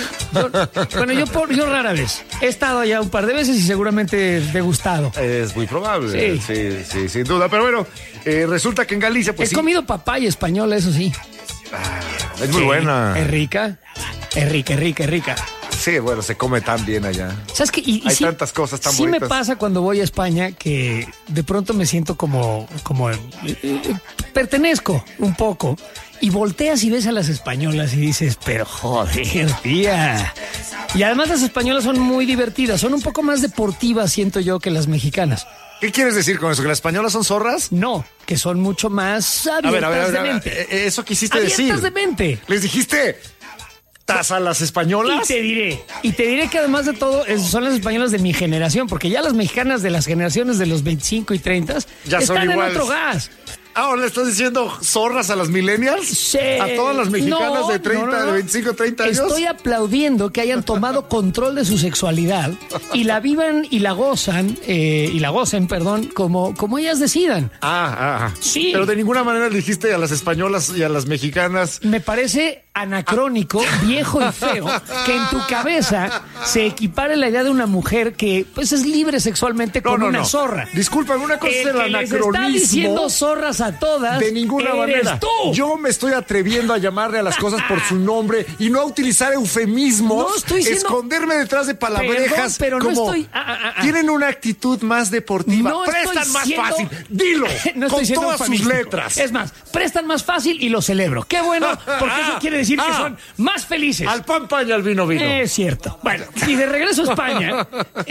Speaker 1: Yo rara vez. He estado allá un par de veces y seguramente he degustado.
Speaker 3: Es muy probable. Sí, sin duda. Pero bueno, resulta que en Galicia, pues
Speaker 1: he comido papaya española, eso sí.
Speaker 3: Es muy buena.
Speaker 1: Es rica. Es rica.
Speaker 3: Sí, bueno, se come tan bien allá.
Speaker 1: ¿Sabes qué?
Speaker 3: Hay tantas cosas tan bonitas.
Speaker 1: Sí me pasa cuando voy a España que de pronto me siento como pertenezco un poco. Y volteas y ves a las españolas y dices, pero joder, tía. Y además las españolas son muy divertidas, son un poco más deportivas, siento yo, que las mexicanas.
Speaker 3: ¿Qué quieres decir con eso? ¿Que las españolas son zorras?
Speaker 1: No, que son mucho más abiertas de mente.
Speaker 3: Eso quisiste decir.
Speaker 1: Abiertas de mente.
Speaker 3: ¿Les dijiste a las españolas?
Speaker 1: Y te diré que además de todo son las españolas de mi generación, porque ya las mexicanas de las generaciones de los 25 y 30
Speaker 3: ya
Speaker 1: están
Speaker 3: son iguales.
Speaker 1: En otro gas.
Speaker 3: ¿Ahora le estás diciendo zorras a las millennials?
Speaker 1: Sí.
Speaker 3: ¿A todas las mexicanas de 30, de 25, 30 años?
Speaker 1: Estoy aplaudiendo que hayan tomado control de su sexualidad y la vivan y la gocen, como ellas decidan.
Speaker 3: Sí. Pero de ninguna manera le dijiste a las españolas y a las mexicanas.
Speaker 1: Me parece anacrónico, viejo y feo, que en tu cabeza se equipare la idea de una mujer que pues es libre sexualmente con una zorra.
Speaker 3: Disculpa, una cosa es el anacronismo.
Speaker 1: Está diciendo zorras a todas.
Speaker 3: De ninguna manera.
Speaker 1: Tú.
Speaker 3: Yo me estoy atreviendo a llamarle a las cosas por su nombre y no a utilizar eufemismos.
Speaker 1: No estoy diciendo...
Speaker 3: Esconderme detrás de palabrejas.
Speaker 1: Pero
Speaker 3: como
Speaker 1: no estoy...
Speaker 3: Tienen una actitud más deportiva.
Speaker 1: No
Speaker 3: prestan más fácil. Dilo.
Speaker 1: No
Speaker 3: con todas sus letras.
Speaker 1: Es más, prestan más fácil y lo celebro. Qué bueno, porque eso quiere decir que son más felices.
Speaker 3: Al pan paña, al vino vino.
Speaker 1: Es cierto. Bueno, y de regreso a España,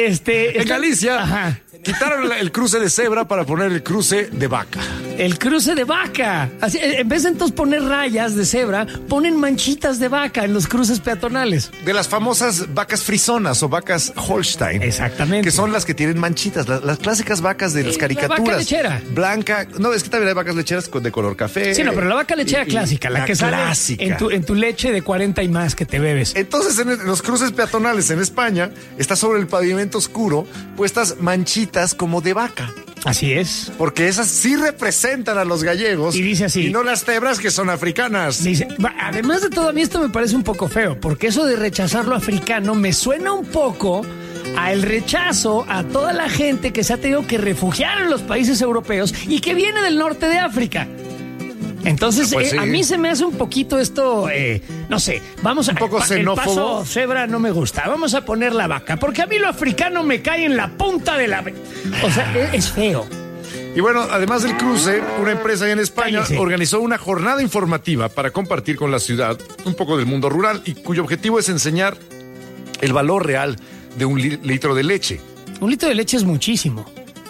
Speaker 3: en Galicia, quitaron el cruce de cebra para poner el cruce de vaca.
Speaker 1: El cruce de vaca. Así, en vez de entonces poner rayas de cebra, ponen manchitas de vaca en los cruces peatonales.
Speaker 3: De las famosas vacas frisonas o vacas Holstein.
Speaker 1: Exactamente.
Speaker 3: Que son las que tienen manchitas, las clásicas vacas de las caricaturas.
Speaker 1: La vaca lechera.
Speaker 3: Blanca. No, es que también hay vacas lecheras de color café.
Speaker 1: Sí, no, pero la vaca lechera clásica, la que sale en tu leche de 40 y más que te bebes.
Speaker 3: Entonces, en los cruces peatonales en España, está sobre el pavimento oscuro puestas manchitas como de vaca.
Speaker 1: Así es.
Speaker 3: Porque esas sí representan a los gallegos.
Speaker 1: Y dice así.
Speaker 3: Y no las cebras que son africanas.
Speaker 1: Dice, además de todo, a mí esto me parece un poco feo, porque eso de rechazar lo africano me suena un poco a el rechazo a toda la gente que se ha tenido que refugiar en los países europeos y que viene del norte de África. Entonces,
Speaker 3: pues sí.
Speaker 1: A mí se me hace un poquito esto, no sé, vamos a...
Speaker 3: Un poco xenófobo.
Speaker 1: El paso cebra no me gusta, vamos a poner la vaca, porque a mí lo africano me cae en la punta de la... O sea, es feo.
Speaker 3: Y bueno, además del cruce, una empresa allá en España organizó una jornada informativa para compartir con la ciudad un poco del mundo rural y cuyo objetivo es enseñar el valor real de un litro de leche.
Speaker 1: Un litro de leche es muchísimo.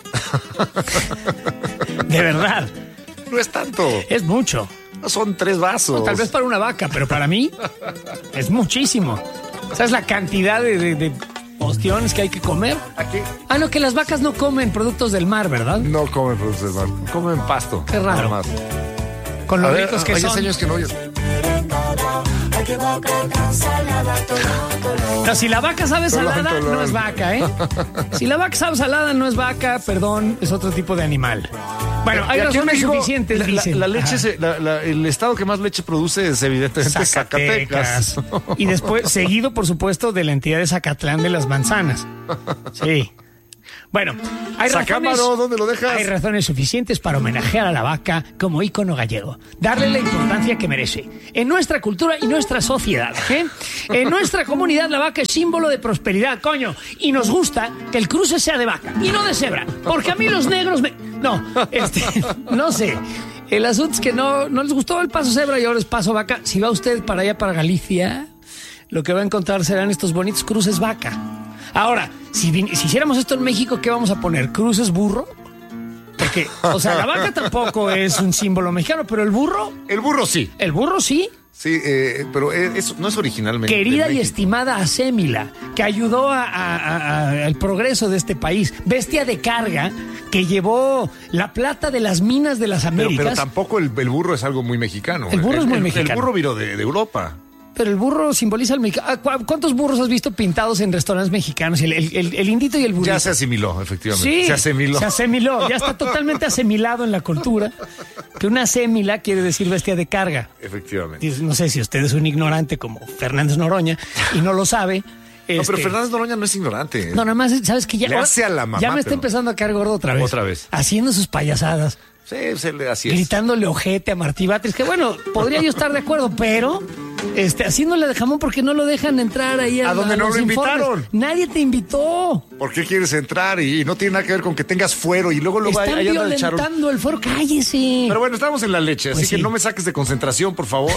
Speaker 1: De verdad.
Speaker 3: No es tanto.
Speaker 1: Es mucho.
Speaker 3: No son 3 vasos.
Speaker 1: No, tal vez para una vaca, pero para mí es muchísimo. ¿Sabes la cantidad de ostiones que hay que comer.
Speaker 3: Aquí.
Speaker 1: Ah, no, que las vacas no comen productos del mar, ¿verdad?
Speaker 3: No comen productos del mar, comen pasto.
Speaker 1: Qué raro.
Speaker 3: Nada más.
Speaker 1: Con los ricos que son.
Speaker 3: Hace años que no oyes.
Speaker 1: Pero si la vaca sabe salada,
Speaker 3: Perdón.
Speaker 1: no es vaca, ¿eh? Si la vaca sabe salada, no es vaca, perdón, es otro tipo de animal. Bueno, hay
Speaker 3: aquí en
Speaker 1: razones
Speaker 3: México,
Speaker 1: suficientes, dicen.
Speaker 3: La leche, el estado que más leche produce es evidentemente Zacatecas.
Speaker 1: Y después, seguido, por supuesto, de la entidad de Zacatlán de las manzanas. Sí. Bueno,
Speaker 3: ¿dónde lo dejas?
Speaker 1: Hay razones suficientes para homenajear a la vaca como ícono gallego. Darle la importancia que merece. En nuestra cultura y nuestra sociedad. En nuestra comunidad la vaca es símbolo de prosperidad, coño. Y nos gusta que el cruce sea de vaca y no de cebra. Porque a mí los negros me... No, no sé. El asunto es que no les gustó el paso cebra y ahora es paso vaca. Si va usted para allá, para Galicia, lo que va a encontrar serán estos bonitos cruces vaca. Ahora, si hiciéramos esto en México, ¿qué vamos a poner? ¿Cruces burro? Porque, o sea, la vaca tampoco es un símbolo mexicano, pero el burro...
Speaker 3: El burro sí.
Speaker 1: ¿El burro sí?
Speaker 3: Sí, pero eso no es originalmente.
Speaker 1: Querida y estimada Acémila, que ayudó al progreso de este país. Bestia de carga que llevó la plata de las minas de las Américas.
Speaker 3: Pero tampoco el burro es algo muy mexicano.
Speaker 1: El burro es muy mexicano.
Speaker 3: El burro vino de Europa.
Speaker 1: Pero el burro simboliza el mexicano. ¿Cuántos burros has visto pintados en restaurantes mexicanos? El indito y el burrito.
Speaker 3: Ya se asimiló, efectivamente.
Speaker 1: Sí,
Speaker 3: se asimiló.
Speaker 1: Ya está totalmente asimilado en la cultura. Que una acémila quiere decir bestia de carga.
Speaker 3: Efectivamente.
Speaker 1: No sé si usted es un ignorante como Fernández Noroña y no lo sabe.
Speaker 3: No, pero Fernández Noroña no es ignorante.
Speaker 1: No, nada más, ¿sabes qué?
Speaker 3: Le hace a la mamá.
Speaker 1: Ya me está empezando a caer gordo otra vez. Haciendo sus payasadas.
Speaker 3: Sí, así es.
Speaker 1: Gritándole ojete a Martí Batres, que bueno, podría yo estar de acuerdo, pero haciéndole de jamón porque no lo dejan entrar ahí
Speaker 3: a donde no lo invitaron.
Speaker 1: Nadie te invitó.
Speaker 3: ¿Por qué quieres entrar? Y no tiene nada que ver con que tengas fuero y luego
Speaker 1: Están violentando el fuero, cállese.
Speaker 3: Pero bueno, estamos en la leche,
Speaker 1: Pues
Speaker 3: así que
Speaker 1: sí.
Speaker 3: no me saques de concentración, por favor.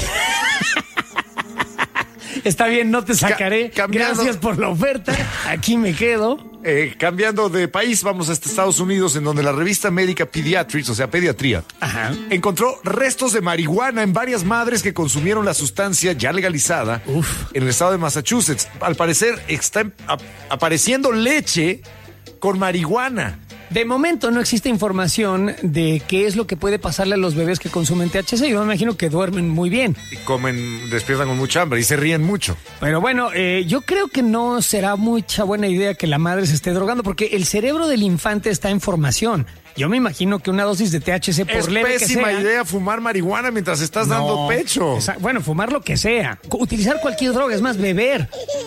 Speaker 1: Está bien, no te sacaré. Gracias por la oferta. Aquí me quedo.
Speaker 3: Cambiando de país, vamos a Estados Unidos, en donde la revista médica Pediatrics, o sea, Pediatría, encontró restos de marihuana en varias madres que consumieron la sustancia ya legalizada en el estado de Massachusetts. Al parecer está apareciendo leche con marihuana.
Speaker 1: De momento no existe información de qué es lo que puede pasarle a los bebés que consumen THC. Yo me imagino que duermen muy bien.
Speaker 3: Y despiertan con mucha hambre y se ríen mucho.
Speaker 1: Pero bueno, yo creo que no será mucha buena idea que la madre se esté drogando porque el cerebro del infante está en formación. Yo me imagino que una dosis de THC por leve que sea...
Speaker 3: Es pésima idea fumar marihuana mientras estás dando pecho.
Speaker 1: Bueno, fumar lo que sea. Utilizar cualquier droga, es más, beber.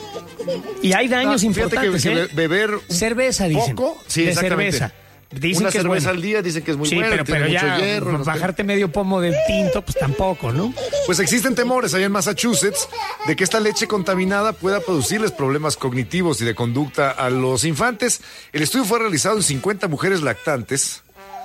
Speaker 1: Y hay daños importantes.
Speaker 3: Fíjate que beber
Speaker 1: cerveza, dicen.
Speaker 3: ¿Poco? Sí,
Speaker 1: de
Speaker 3: exactamente.
Speaker 1: cerveza. Dicen
Speaker 3: una
Speaker 1: que
Speaker 3: cerveza
Speaker 1: es bueno.
Speaker 3: al día dicen que es muy buena,
Speaker 1: pero
Speaker 3: tiene
Speaker 1: ya
Speaker 3: mucho hierro.
Speaker 1: Bajarte medio pomo de tinto, pues tampoco, ¿no?
Speaker 3: Pues existen temores allá en Massachusetts de que esta leche contaminada pueda producirles problemas cognitivos y de conducta a los infantes. El estudio fue realizado en 50 mujeres lactantes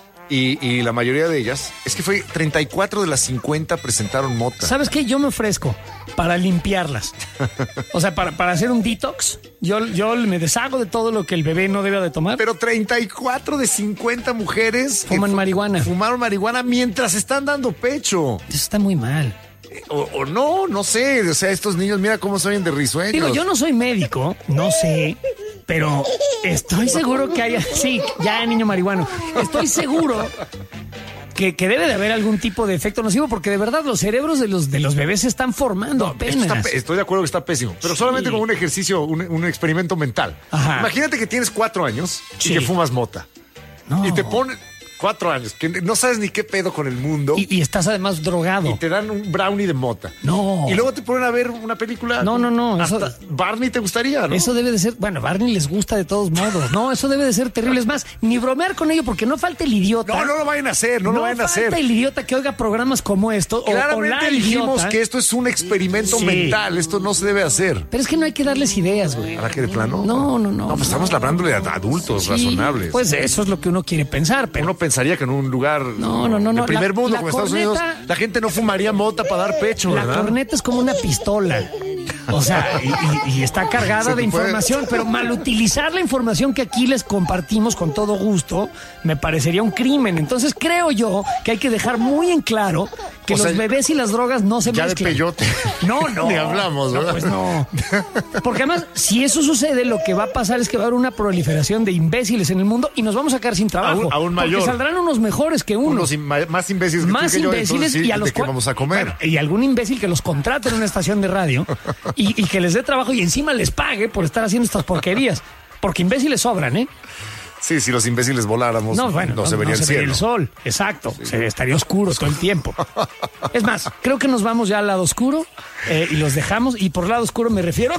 Speaker 3: y la mayoría de ellas, es que 34 de las 50 presentaron mota.
Speaker 1: ¿Sabes qué? Yo me ofrezco para limpiarlas. O sea, para hacer un detox, yo me deshago de todo lo que el bebé no debe de tomar.
Speaker 3: Pero 34 de 50 mujeres
Speaker 1: fuman marihuana.
Speaker 3: Fumaron marihuana mientras están dando pecho.
Speaker 1: Eso está muy mal.
Speaker 3: O no sé. O sea, estos niños, mira cómo se oyen de risueños.
Speaker 1: Digo, yo no soy médico, no sé, pero estoy seguro que haya... Sí, ya niño marihuano. Estoy seguro que debe de haber algún tipo de efecto nocivo, porque de verdad los cerebros de los bebés se están formando apenas.
Speaker 3: Estoy de acuerdo que está pésimo, pero solamente como un ejercicio, un experimento mental.
Speaker 1: Ajá.
Speaker 3: Imagínate que tienes 4 años y que fumas mota.
Speaker 1: No.
Speaker 3: Y te ponen 4 años, que no sabes ni qué pedo con el mundo.
Speaker 1: Y estás además drogado.
Speaker 3: Y te dan un brownie de mota.
Speaker 1: No.
Speaker 3: Y luego te ponen a ver una película.
Speaker 1: No.
Speaker 3: Hasta Barney te gustaría, ¿no?
Speaker 1: Eso debe de ser... Bueno, Barney les gusta de todos modos. No, eso debe de ser terrible. Es más, ni bromear con ello porque no falta el idiota.
Speaker 3: No lo vayan a hacer, no lo vayan a hacer.
Speaker 1: No falta el idiota que oiga programas como esto.
Speaker 3: Claramente
Speaker 1: o la
Speaker 3: dijimos
Speaker 1: idiota.
Speaker 3: que esto es un experimento mental. Esto no se debe hacer.
Speaker 1: Pero es que no hay que darles ideas, güey.
Speaker 3: ¿Para qué de plano?
Speaker 1: No.
Speaker 3: No, pues estamos hablándole a adultos razonables.
Speaker 1: Pues eso es lo que uno quiere pensar, pero...
Speaker 3: Uno pensaría que en un lugar
Speaker 1: No.
Speaker 3: de primer mundo como Estados
Speaker 1: corneta,
Speaker 3: Unidos, la gente no fumaría mota para dar pecho, ¿verdad?
Speaker 1: La corneta es como una pistola. O sea, y está cargada de información, pero mal utilizar la información que aquí les compartimos con todo gusto me parecería un crimen. Entonces creo yo que hay que dejar muy en claro que los bebés y las drogas no se mezclan.
Speaker 3: Ya de peyote.
Speaker 1: No.
Speaker 3: Ni hablamos, ¿verdad?
Speaker 1: Pues no. Porque además, si eso sucede, lo que va a pasar es que va a haber una proliferación de imbéciles en el mundo y nos vamos a quedar sin trabajo.
Speaker 3: Aún mayor.
Speaker 1: Porque saldrán unos mejores que unos.
Speaker 3: Más imbéciles que
Speaker 1: más
Speaker 3: tú y yo,
Speaker 1: imbéciles
Speaker 3: entonces,
Speaker 1: y a los
Speaker 3: que vamos a comer.
Speaker 1: Bueno, y algún imbécil que los contrate en una estación de radio y que les dé trabajo y encima les pague por estar haciendo estas porquerías. Porque imbéciles sobran, ¿eh?
Speaker 3: Sí, si los imbéciles voláramos, no se vería el cielo.
Speaker 1: El sol, exacto. Sí. Estaría oscuro todo el tiempo. Es más, creo que nos vamos ya al lado oscuro y los dejamos. Y por lado oscuro me refiero...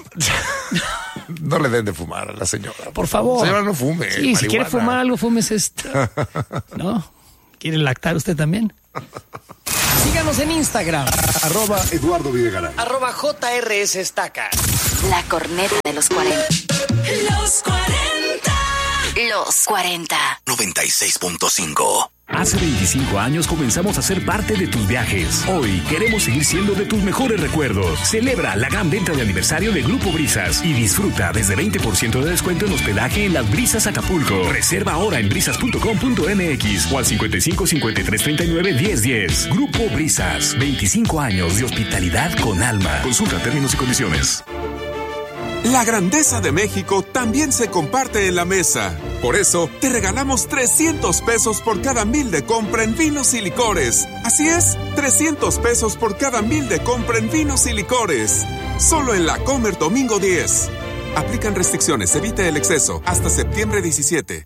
Speaker 3: No le den de fumar a la señora.
Speaker 1: Por favor.
Speaker 3: Señora, no fume.
Speaker 1: Sí,
Speaker 3: marihuana.
Speaker 1: Si quiere fumar algo, fumes esto. ¿No? ¿Quiere lactar usted también? Síganos en Instagram.
Speaker 3: @Eduardo Videgaray.
Speaker 1: @JRS Estaca.
Speaker 6: La corneta de los 40.
Speaker 2: Los 40.
Speaker 6: Los 40.
Speaker 2: 96.5.
Speaker 8: Hace 25 años comenzamos a ser parte de tus viajes. Hoy queremos seguir siendo de tus mejores recuerdos. Celebra la gran venta de aniversario de Grupo Brisas y disfruta desde 20% de descuento en hospedaje en Las Brisas Acapulco. Reserva ahora en brisas.com.mx o al 55 53 39 10 10. Grupo Brisas, 25 años de hospitalidad con alma. Consulta términos y condiciones.
Speaker 12: La grandeza de México también se comparte en la mesa. Por eso, te regalamos 300 pesos por cada 1,000 de compra en vinos y licores. Así es, 300 pesos por cada 1,000 de compra en vinos y licores. Solo en La Comer domingo 10. Aplican restricciones, evita el exceso. Hasta septiembre 17.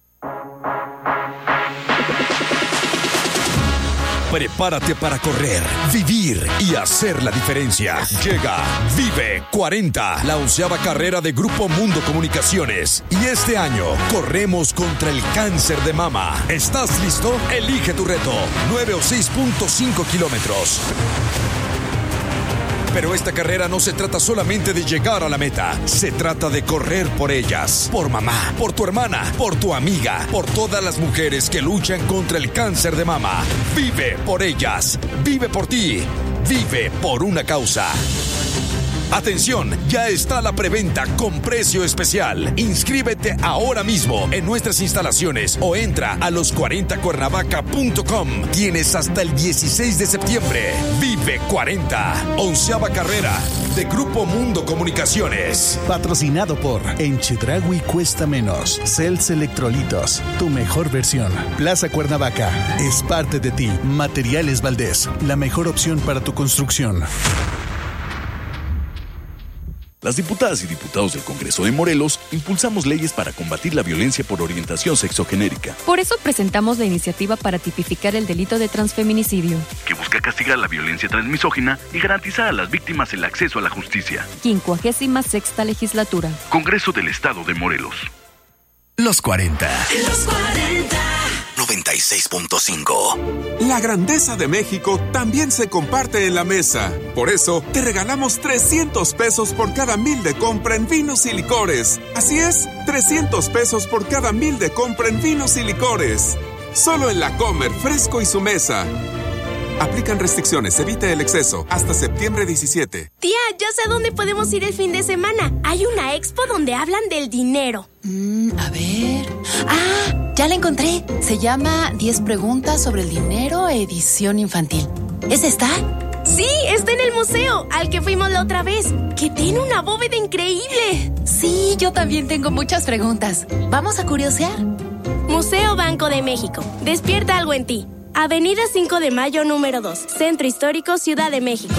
Speaker 7: Prepárate para correr, vivir y hacer la diferencia. Llega Vive 40, la 11ª carrera de Grupo Mundo Comunicaciones. Y este año corremos contra el cáncer de mama. ¿Estás listo? Elige tu reto. 9 o 6.5 kilómetros. Pero esta carrera no se trata solamente de llegar a la meta. Se trata de correr por ellas. Por mamá, por tu hermana, por tu amiga, por todas las mujeres que luchan contra el cáncer de mama. Vive por ellas. Vive por ti. Vive por una causa. Atención, ya está la preventa con precio especial. Inscríbete ahora mismo en nuestras instalaciones o entra a los40cuernavaca.com. Tienes hasta el 16 de septiembre. Vive 40, 11ª carrera de Grupo Mundo Comunicaciones.
Speaker 9: Patrocinado por En Chedraui cuesta menos. Cells Electrolitos, tu mejor versión. Plaza Cuernavaca, es parte de ti. Materiales Valdés, la mejor opción para tu construcción.
Speaker 23: Las diputadas y diputados del Congreso de Morelos impulsamos leyes para combatir la violencia por orientación sexogenérica.
Speaker 24: Por eso presentamos la iniciativa para tipificar el delito de transfeminicidio,
Speaker 23: que busca castigar la violencia transmisógina y garantizar a las víctimas el acceso a la justicia.
Speaker 24: 56ª legislatura.
Speaker 23: Congreso del Estado de Morelos.
Speaker 2: Los 40. Los 40.
Speaker 12: 96.5. La grandeza de México también se comparte en la mesa. Por eso, te regalamos 300 pesos por cada 1,000 de compra en vinos y licores. Así es, 300 pesos por cada 1,000 de compra en vinos y licores. Solo en La Comer, Fresco y Su Mesa. Aplican restricciones, evita el exceso. Hasta septiembre 17.
Speaker 25: Tía, ya sé a dónde podemos ir el fin de semana. Hay una expo donde hablan del dinero.
Speaker 26: A ver... ¡Ah! Ya la encontré. Se llama 10 preguntas sobre el dinero, edición infantil. ¿Es esta?
Speaker 25: Sí, está en el museo, al que fuimos la otra vez, que tiene una bóveda increíble.
Speaker 26: Sí, yo también tengo muchas preguntas. ¿Vamos a curiosear?
Speaker 25: Museo Banco de México. Despierta algo en ti. Avenida 5 de Mayo, número 2. Centro Histórico, Ciudad de México.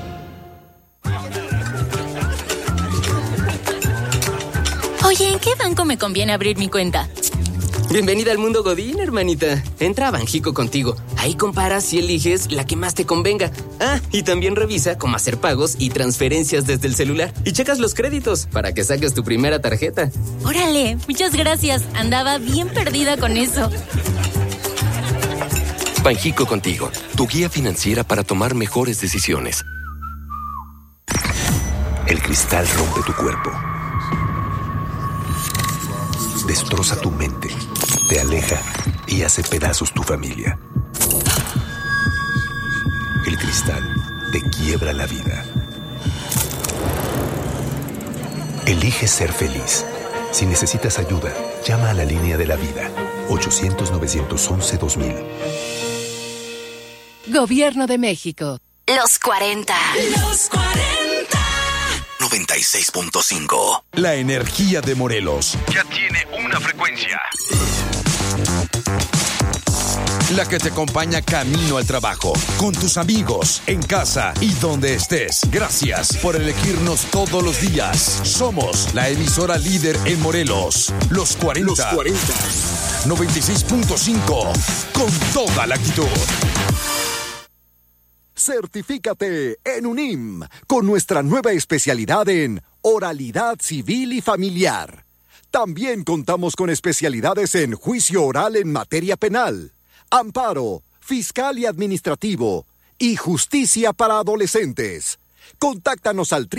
Speaker 26: Oye, ¿en qué banco me conviene abrir mi cuenta?
Speaker 27: Bienvenida al mundo Godín, hermanita. Entra a Banjico Contigo. Ahí comparas y eliges la que más te convenga. Ah, y también revisa cómo hacer pagos y transferencias desde el celular. Y checas los créditos para que saques tu primera tarjeta.
Speaker 26: Órale, muchas gracias. Andaba bien perdida con eso.
Speaker 15: Banjico Contigo, tu guía financiera para tomar mejores decisiones. El cristal rompe tu cuerpo. Destroza tu mente, te aleja y hace pedazos tu familia. El cristal te quiebra la vida. Elige ser feliz. Si necesitas ayuda, llama a la línea de la vida. 800-911-2000.
Speaker 24: Gobierno de México.
Speaker 6: Los 40.
Speaker 2: Los 40. 96.5.
Speaker 7: La energía de Morelos.
Speaker 2: Ya tiene una frecuencia.
Speaker 7: La que te acompaña camino al trabajo, con tus amigos, en casa y donde estés. Gracias por elegirnos todos los días. Somos la emisora líder en Morelos. Los 40. Los 40. 96.5. Con toda la actitud.
Speaker 10: Certifícate en UNIM con nuestra nueva especialidad en oralidad civil y familiar. También contamos con especialidades en juicio oral en materia penal, amparo, fiscal y administrativo y justicia para adolescentes. Contáctanos al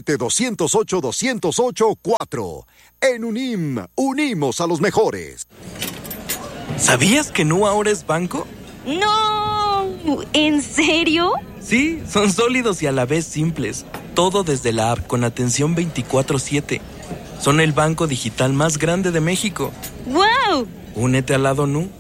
Speaker 10: 777-208-208-4. En UNIM, unimos a los mejores.
Speaker 11: ¿Sabías que Nu ahora es banco?
Speaker 13: ¡No! ¿En serio?
Speaker 11: Sí, son sólidos y a la vez simples. Todo desde la app con atención 24/7. Son el banco digital más grande de México.
Speaker 13: ¡Wow!
Speaker 11: Únete al lado Nu.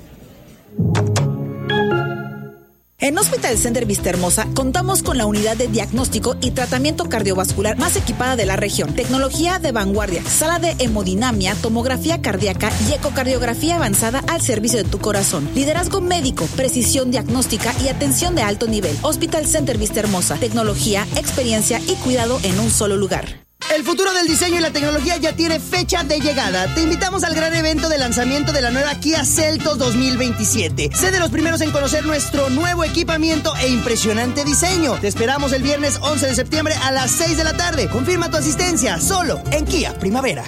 Speaker 14: En Hospital Center Vistahermosa contamos con la unidad de diagnóstico y tratamiento cardiovascular más equipada de la región. Tecnología de vanguardia, sala de hemodinamia, tomografía cardíaca y ecocardiografía avanzada al servicio de tu corazón. Liderazgo médico, precisión diagnóstica y atención de alto nivel. Hospital Center Vistahermosa, tecnología, experiencia y cuidado en un solo lugar.
Speaker 16: El futuro del diseño y la tecnología ya tiene fecha de llegada. Te invitamos al gran evento de lanzamiento de la nueva Kia Seltos 2027. Sé de los primeros en conocer nuestro nuevo equipamiento e impresionante diseño. Te esperamos el viernes 11 de septiembre a las 6 de la tarde. Confirma tu asistencia solo en Kia Primavera.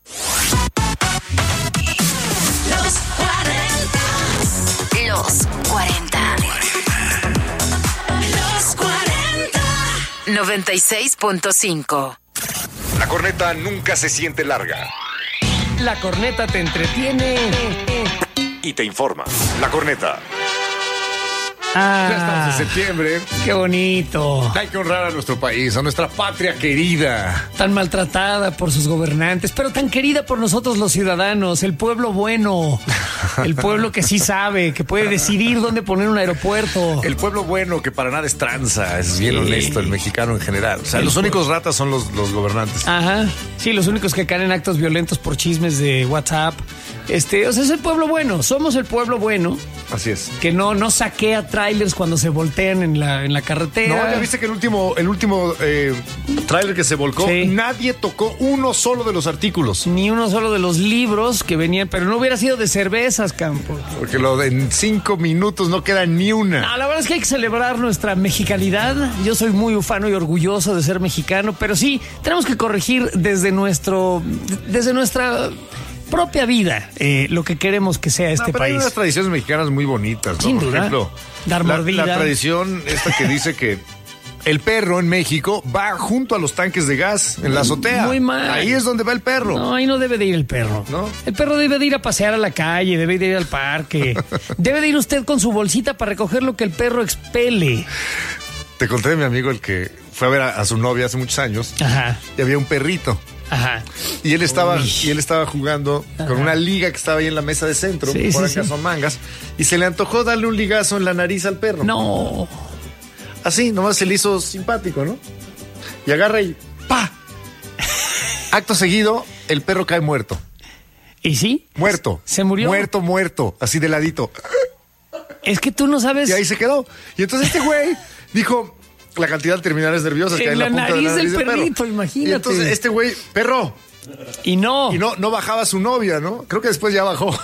Speaker 2: Los 40.
Speaker 6: Los 40.
Speaker 2: Los 40.
Speaker 4: 96.5.
Speaker 3: La corneta nunca se siente larga.
Speaker 1: La corneta te entretiene
Speaker 3: y te informa. La corneta.
Speaker 1: Ya
Speaker 3: estamos en septiembre.
Speaker 1: Qué bonito.
Speaker 3: Hay que honrar a nuestro país, a nuestra patria querida.
Speaker 1: Tan maltratada por sus gobernantes, pero tan querida por nosotros los ciudadanos, el pueblo bueno, el pueblo que sí sabe, que puede decidir dónde poner un aeropuerto.
Speaker 3: El pueblo bueno que para nada es tranza, es bien honesto, el mexicano en general. O sea, los únicos ratas son los gobernantes.
Speaker 1: Ajá. Sí, los únicos que caen en actos violentos por chismes de WhatsApp. O sea, es el pueblo bueno, somos el pueblo bueno.
Speaker 3: Así es.
Speaker 1: Que no saquea trailers cuando se voltean en la carretera.
Speaker 3: No, ya viste que el último tráiler que se volcó, sí, nadie tocó uno solo de los artículos.
Speaker 1: Ni uno solo de los libros que venían, pero no hubiera sido de cervezas, Campos.
Speaker 3: Porque en 5 minutos no queda ni una.
Speaker 1: No, la verdad es que hay que celebrar nuestra mexicanidad. Yo soy muy ufano y orgulloso de ser mexicano, pero sí, tenemos que corregir desde nuestra propia vida, lo que queremos que sea este país.
Speaker 3: Hay unas tradiciones mexicanas muy bonitas, ¿no?
Speaker 1: Sin
Speaker 3: Por
Speaker 1: duda.
Speaker 3: ejemplo,
Speaker 1: dar mordida.
Speaker 3: La tradición esta que dice que el perro en México va junto a los tanques de gas en la azotea.
Speaker 1: Muy mal.
Speaker 3: Ahí es donde va el perro.
Speaker 1: No, ahí no debe de ir el perro.
Speaker 3: ¿No?
Speaker 1: El perro debe de ir a pasear a la calle, debe de ir al parque. Debe de ir usted con su bolsita para recoger lo que el perro expele.
Speaker 3: Te conté de mi amigo el que fue a ver a su novia hace muchos años.
Speaker 1: Ajá.
Speaker 3: Y había un perrito.
Speaker 1: Ajá.
Speaker 3: Y él estaba jugando con una liga que estaba ahí en la mesa de centro, por acá son mangas, y se le antojó darle un ligazo en la nariz al perro.
Speaker 1: No.
Speaker 3: Así, nomás se le hizo simpático, ¿no? Y agarra y ¡pa! Acto seguido, el perro cae muerto.
Speaker 1: ¿Y sí?
Speaker 3: Muerto.
Speaker 1: ¿Se murió?
Speaker 3: Muerto, así de ladito.
Speaker 1: Es que tú no sabes.
Speaker 3: Y ahí se quedó. Y entonces este güey dijo la cantidad de terminales nerviosas que hay en la punta de la nariz del
Speaker 1: perrito,
Speaker 3: perro.
Speaker 1: Imagínate.
Speaker 3: Y entonces este güey, perro.
Speaker 1: Y no
Speaker 3: bajaba su novia, ¿no? Creo que después ya bajó.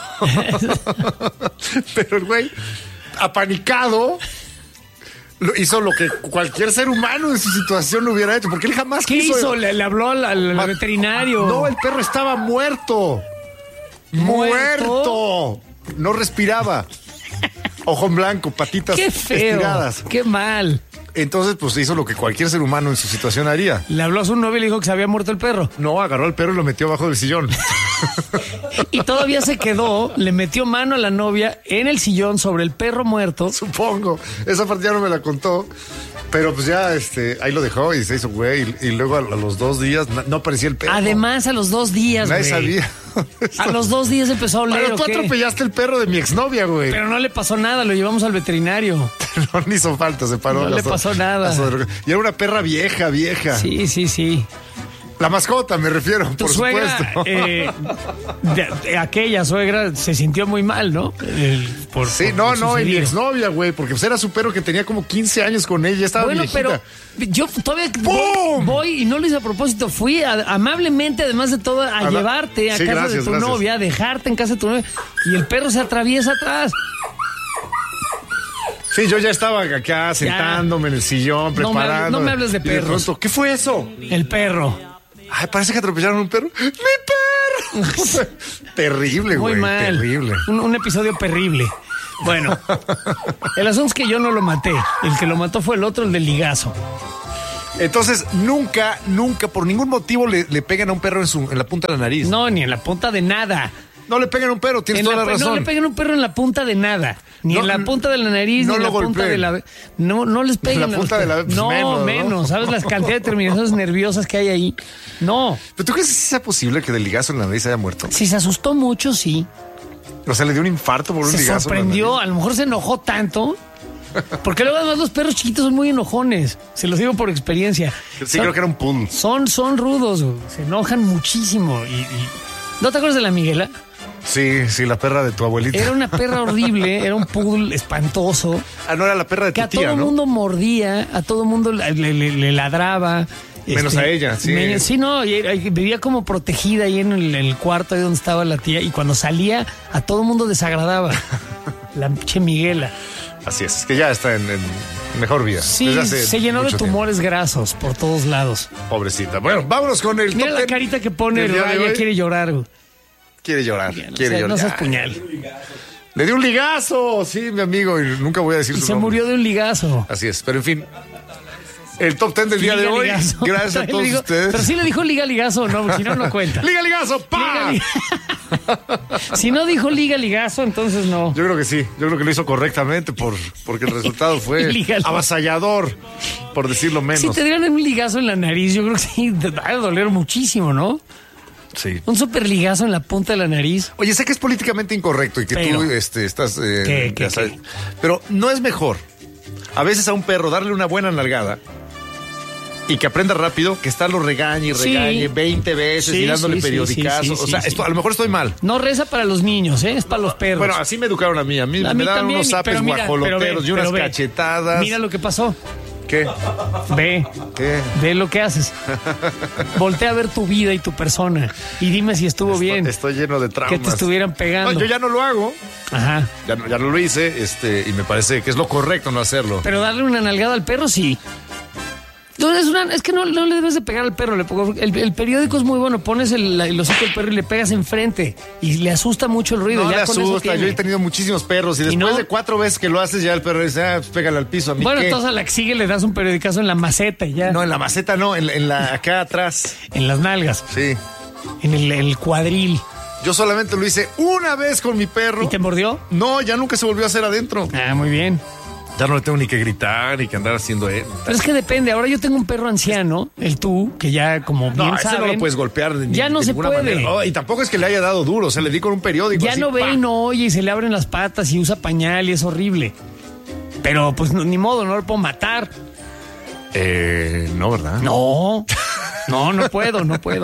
Speaker 3: Pero el güey, apanicado, hizo lo que cualquier ser humano en su situación hubiera hecho, porque él jamás quiso.
Speaker 1: ¿Qué hizo? Le habló al veterinario.
Speaker 3: No, el perro estaba muerto. ¡Muerto! No respiraba. Ojo en blanco, patitas
Speaker 1: qué feo,
Speaker 3: estiradas.
Speaker 1: Qué mal.
Speaker 3: Entonces, pues hizo lo que cualquier ser humano en su situación haría.
Speaker 1: Le habló a su novia y le dijo que se había muerto el perro.
Speaker 3: No, agarró al perro y lo metió abajo del sillón.
Speaker 1: Y todavía se quedó, le metió mano a la novia en el sillón sobre el perro muerto.
Speaker 3: Supongo. Esa parte ya no me la contó. Pero pues ya ahí lo dejó y se hizo güey. Y luego a los 2 días no aparecía el perro.
Speaker 1: Además, a los 2 días,
Speaker 3: nadie sabía.
Speaker 1: A los 2 días empezó a oler.
Speaker 3: Pero tú atropellaste el perro de mi exnovia, güey.
Speaker 1: Pero no le pasó nada, lo llevamos al veterinario.
Speaker 3: No le hizo falta, se paró.
Speaker 1: No le pasó nada.
Speaker 3: Y era una perra vieja.
Speaker 1: Sí.
Speaker 3: La mascota, me refiero,
Speaker 1: Tu
Speaker 3: por
Speaker 1: suegra,
Speaker 3: supuesto.
Speaker 1: aquella suegra se sintió muy mal, ¿no?
Speaker 3: Y mi exnovia, güey, porque pues era su perro que tenía como 15 años con ella, estaba viejita.
Speaker 1: Pero yo todavía voy y no lo hice a propósito, fui amablemente, además de todo, a llevarte a casa de tu novia, a dejarte en casa de tu novia, y el perro se atraviesa atrás.
Speaker 3: Sí, yo ya estaba acá sentándome en el sillón, preparando.
Speaker 1: No me hables de perros.
Speaker 3: De pronto, ¿qué fue eso?
Speaker 1: El perro.
Speaker 3: Ay, parece que atropellaron un perro. ¡Mi perro! Terrible, güey.
Speaker 1: Muy mal.
Speaker 3: Terrible.
Speaker 1: Un episodio terrible. Bueno, el asunto es que yo no lo maté. El que lo mató fue el otro, el del ligazo.
Speaker 3: Entonces, nunca, por ningún motivo le pegan a un perro en la punta de la nariz.
Speaker 1: No, ni en la punta de nada.
Speaker 3: No le pegan a un perro, tienes toda la razón.
Speaker 1: No le pegan a un perro en la punta de nada. Ni en la punta de la nariz, ni en la punta de la... No les peguen.
Speaker 3: En la punta de la...
Speaker 1: menos. ¿Sabes las cantidades de terminaciones nerviosas que hay ahí? No.
Speaker 3: ¿Pero tú crees que sea posible que del ligazo en la nariz haya muerto?
Speaker 1: Si se asustó mucho, sí.
Speaker 3: O sea, le dio un infarto por un ligazo.
Speaker 1: Se sorprendió, a lo mejor se enojó tanto. Porque luego además los perros chiquitos son muy enojones. Se los digo por experiencia.
Speaker 3: Sí, creo que era un poodle.
Speaker 1: Son rudos, se enojan muchísimo. ¿No te acuerdas de la Miguela?
Speaker 3: Sí, la perra de tu abuelita.
Speaker 1: Era una perra horrible, era un poodle espantoso.
Speaker 3: Ah, no era la perra de tu tía, ¿no?
Speaker 1: Que a todo mundo mordía, a todo mundo le ladraba.
Speaker 3: Menos a ella, sí.
Speaker 1: Sí, no, vivía como protegida ahí en el cuarto ahí donde estaba la tía, y cuando salía a todo mundo desagradaba. La pinche Miguela.
Speaker 3: Así es que ya está en mejor vida.
Speaker 1: Sí, se llenó de tumores grasos por todos lados.
Speaker 3: Pobrecita. Bueno, vámonos con el
Speaker 1: Mira la carita que pone Raya, quiere llorar.
Speaker 3: Quiere llorar.
Speaker 1: No seas puñal.
Speaker 3: Le dio un ligazo, sí, mi amigo, y nunca voy a decir su
Speaker 1: se
Speaker 3: nombre.
Speaker 1: Murió de un ligazo.
Speaker 3: Así es, pero en fin. El top 10 del día de hoy.
Speaker 1: Ligazo.
Speaker 3: Gracias a todos ustedes.
Speaker 1: Pero sí le dijo liga ligazo, no, porque si no cuenta.
Speaker 3: ¡Liga ligazo! ¡Pa!
Speaker 1: Si no dijo liga ligazo, entonces no.
Speaker 3: Yo creo que sí. Yo creo que lo hizo correctamente porque el resultado fue avasallador, por decirlo menos.
Speaker 1: Si te dieran un ligazo en la nariz, yo creo que sí, te va a doler muchísimo, ¿no?
Speaker 3: Sí.
Speaker 1: Un super ligazo en la punta de la nariz.
Speaker 3: Oye, sé que es políticamente incorrecto y que tú estás...
Speaker 1: ¿Qué?
Speaker 3: Pero no es mejor a veces a un perro darle una buena nalgada y que aprenda rápido que estarlo regañe 20 veces y dándole periodicazos. O sea, esto, a lo mejor estoy mal.
Speaker 1: No reza para los niños, es para los perros.
Speaker 3: Bueno, así me educaron a mí. A mí me daban unos zapes guajoloteros y unas cachetadas.
Speaker 1: Mira lo que pasó.
Speaker 3: ¿Qué?
Speaker 1: Ve lo que haces. Voltea a ver tu vida y tu persona y dime si estuvo bien.
Speaker 3: Estoy lleno de traumas.
Speaker 1: Que te estuvieran pegando.
Speaker 3: No, yo ya no lo hago.
Speaker 1: Ajá.
Speaker 3: Ya no lo hice, y me parece que es lo correcto no hacerlo.
Speaker 1: Pero darle una nalgada al perro, sí. No, es que no le debes de pegar al perro. El periódico es muy bueno. Pones el hocico del perro y le pegas enfrente. Y le asusta mucho el ruido.
Speaker 3: No
Speaker 1: ya
Speaker 3: le
Speaker 1: con
Speaker 3: asusta.
Speaker 1: eso
Speaker 3: yo he tenido muchísimos perros. Y después de 4 veces que lo haces, ya el perro dice, pues pégale al piso. ¿A mí
Speaker 1: bueno,
Speaker 3: qué?
Speaker 1: entonces a la que sigue le das un periodicazo en la maceta y ya.
Speaker 3: No, en la maceta no. En la acá atrás.
Speaker 1: En las nalgas.
Speaker 3: Sí.
Speaker 1: En el cuadril.
Speaker 3: Yo solamente lo hice una vez con mi perro.
Speaker 1: ¿Y te mordió?
Speaker 3: No, ya nunca se volvió a hacer adentro.
Speaker 1: Ah, muy bien.
Speaker 3: Ya no le tengo ni que gritar ni que andar haciendo
Speaker 1: Pero es que depende. Ahora yo tengo un perro anciano, el tú, que ya como bien saben...
Speaker 3: No lo puedes golpear
Speaker 1: ya no se puede.
Speaker 3: Oh, y tampoco es que le haya dado duro, se le di con un periódico.
Speaker 1: Ya
Speaker 3: así,
Speaker 1: no ve y no oye y se le abren las patas y usa pañal y es horrible. Pero pues ni modo, no lo puedo matar.
Speaker 3: No, ¿verdad?
Speaker 1: No puedo.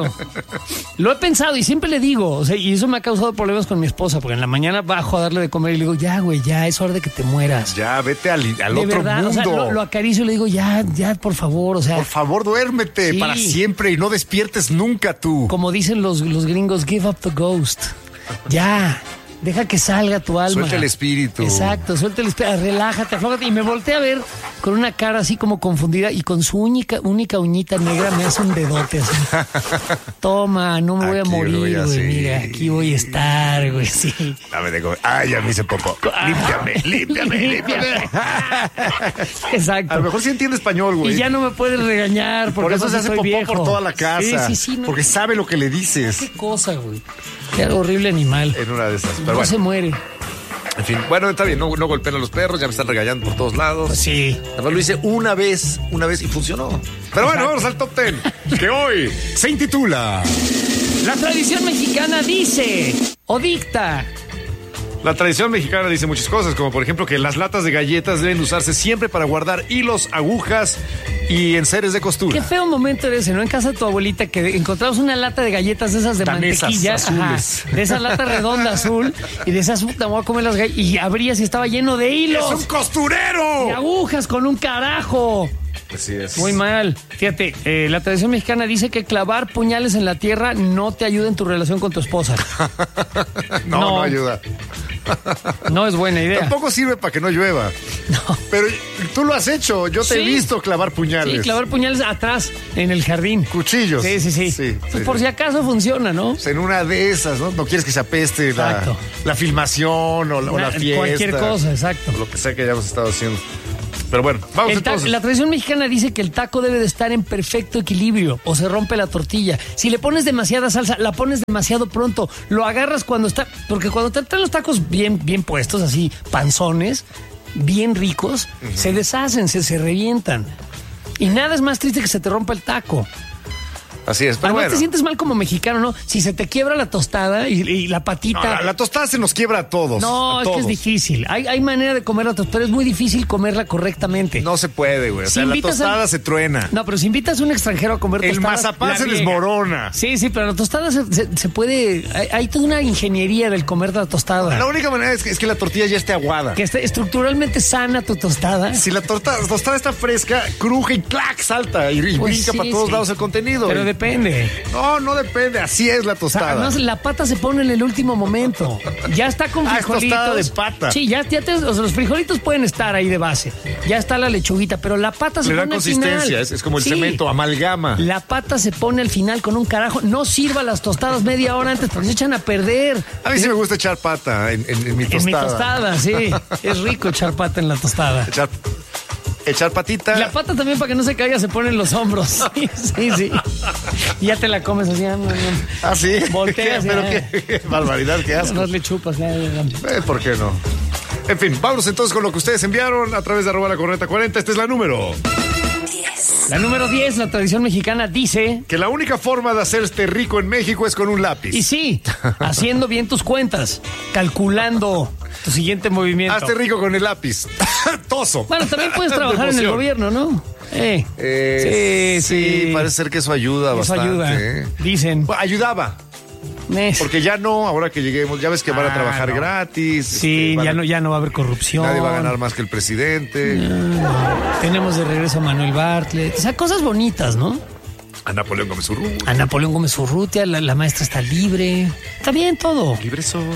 Speaker 1: Lo he pensado y siempre le digo, o sea, y eso me ha causado problemas con mi esposa, porque en la mañana bajo a darle de comer y le digo, ya, güey, ya, es hora de que te mueras.
Speaker 3: Ya, vete al otro
Speaker 1: verdad,
Speaker 3: mundo.
Speaker 1: O sea, lo acaricio y le digo, ya, por favor, o sea.
Speaker 3: Por favor, duérmete para siempre y no despiertes nunca tú.
Speaker 1: Como dicen los gringos, give up the ghost. Ya. Deja que salga tu alma.
Speaker 3: Suelta el espíritu.
Speaker 1: Exacto, suelta el espíritu. Relájate, aflójate. Y me volteé a ver con una cara así como confundida y con su única uñita negra me hace un dedote así. Toma, no me voy a morir, güey. Mira, aquí voy a estar, güey, sí.
Speaker 3: Dame de comer. Ay, ya me hice poco. Límpiame.
Speaker 1: Exacto.
Speaker 3: A lo mejor sí entiende español, güey.
Speaker 1: Y ya no me puedes regañar.
Speaker 3: Por eso se hace popó
Speaker 1: viejo.
Speaker 3: por toda la casa.
Speaker 1: Sí. No.
Speaker 3: Porque sabe lo que le dices.
Speaker 1: Qué cosa, güey. Qué horrible animal.
Speaker 3: En una de esas. Pero
Speaker 1: no
Speaker 3: bueno.
Speaker 1: Se muere.
Speaker 3: En fin, bueno, está bien, no golpeen a los perros, ya me están regañando por todos lados.
Speaker 1: Pues sí.
Speaker 3: Además lo hice una vez y funcionó. Pero bueno, vamos al top 10, que hoy se intitula
Speaker 1: La tradición mexicana dice o dicta.
Speaker 3: La tradición mexicana dice muchas cosas, como por ejemplo que las latas de galletas deben usarse siempre para guardar hilos, agujas y enseres de costura.
Speaker 1: Qué feo momento era ese, ¿no? En casa de tu abuelita que encontrabas una lata de galletas de esas de
Speaker 3: Danesas
Speaker 1: mantequilla.
Speaker 3: azules.
Speaker 1: De esa lata redonda azul. Y de esas, puta, voy a comer las galletas. Y abrías y estaba lleno de hilos.
Speaker 3: ¡Es un costurero!
Speaker 1: Y agujas con un carajo.
Speaker 3: Así es.
Speaker 1: Muy mal. Fíjate, la tradición mexicana dice que clavar puñales en la tierra no te ayuda en tu relación con tu esposa.
Speaker 3: No ayuda.
Speaker 1: No es buena idea.
Speaker 3: Tampoco sirve para que no llueva.
Speaker 1: No.
Speaker 3: Pero tú lo has hecho. Yo te he visto clavar puñales.
Speaker 1: Sí, clavar puñales atrás, en el jardín.
Speaker 3: Cuchillos.
Speaker 1: Sí. Pues por si acaso funciona, ¿no?
Speaker 3: En una de esas, ¿no? No quieres que se apeste la filmación o la fiesta.
Speaker 1: Cualquier cosa, exacto.
Speaker 3: O lo que sea que hayamos estado haciendo. Pero bueno, vamos entonces.
Speaker 1: La tradición mexicana dice que el taco debe de estar en perfecto equilibrio o se rompe la tortilla. Si le pones demasiada salsa, la pones demasiado pronto. Lo agarras cuando está... Porque cuando te traen los tacos bien puestos, así, panzones, bien ricos, se deshacen, se revientan. Y nada es más triste que se te rompa el taco.
Speaker 3: Así es, pero
Speaker 1: Además,
Speaker 3: bueno.
Speaker 1: te sientes mal como mexicano, ¿no? Si se te quiebra la tostada y la patita...
Speaker 3: No, la tostada se nos quiebra a todos.
Speaker 1: No, es que es difícil. Hay manera de comer la tostada, pero es muy difícil comerla correctamente.
Speaker 3: No se puede, güey. O sea, la tostada se truena.
Speaker 1: No, pero si invitas a un extranjero a comer tostadas...
Speaker 3: El mazapán se desmorona.
Speaker 1: Sí, pero la tostada se puede... Hay toda una ingeniería del comer la tostada.
Speaker 3: La única manera es que la tortilla ya esté aguada.
Speaker 1: Que esté estructuralmente sana tu tostada.
Speaker 3: Si la tostada está fresca, cruje y clac, salta y brinca para todos lados el contenido.
Speaker 1: Pero depende.
Speaker 3: No depende. Así es la tostada.
Speaker 1: Además, la pata se pone en el último momento. Ya está con frijolitos.
Speaker 3: Es tostada de pata.
Speaker 1: Sí, los frijolitos pueden estar ahí de base. Ya está la lechuguita, pero la pata se pone al final.
Speaker 3: Le da consistencia, es como el cemento, amalgama.
Speaker 1: La pata se pone al final con un carajo. No sirva las tostadas media hora antes, porque se echan a perder.
Speaker 3: A mí sí me gusta echar pata en mi tostada.
Speaker 1: En mi tostada, sí. Es rico echar pata en la tostada.
Speaker 3: Echar patita.
Speaker 1: La pata también, para que no se caiga, se pone en los hombros. Sí. Y ya te la comes así.
Speaker 3: ¿Ah, sí?
Speaker 1: Volteas.
Speaker 3: Pero qué barbaridad, qué asco.
Speaker 1: No le chupas.
Speaker 3: ¿Por qué no? En fin, vámonos entonces con lo que ustedes enviaron a través de @lacorneta40. Esta es la número
Speaker 1: 10. La número 10, la tradición mexicana dice...
Speaker 3: que la única forma de hacerte rico en México es con un lápiz.
Speaker 1: Y sí, haciendo bien tus cuentas, calculando tu siguiente movimiento.
Speaker 3: Hazte rico con el lápiz. Toso.
Speaker 1: Bueno, también puedes trabajar en el gobierno, ¿no?
Speaker 3: Sí, parece ser que eso ayuda bastante.
Speaker 1: Ayuda, dicen.
Speaker 3: Bueno, ayudaba. Porque ya no, ahora que lleguemos, ya ves que van a trabajar gratis.
Speaker 1: Sí, ya no va a haber corrupción.
Speaker 3: Nadie va a ganar más que el presidente.
Speaker 1: Tenemos de regreso a Manuel Bartlett. O sea, cosas bonitas, ¿no?
Speaker 3: A Napoleón Gómez
Speaker 1: Urrutia, la maestra está libre. Está bien todo.
Speaker 3: Libre soy.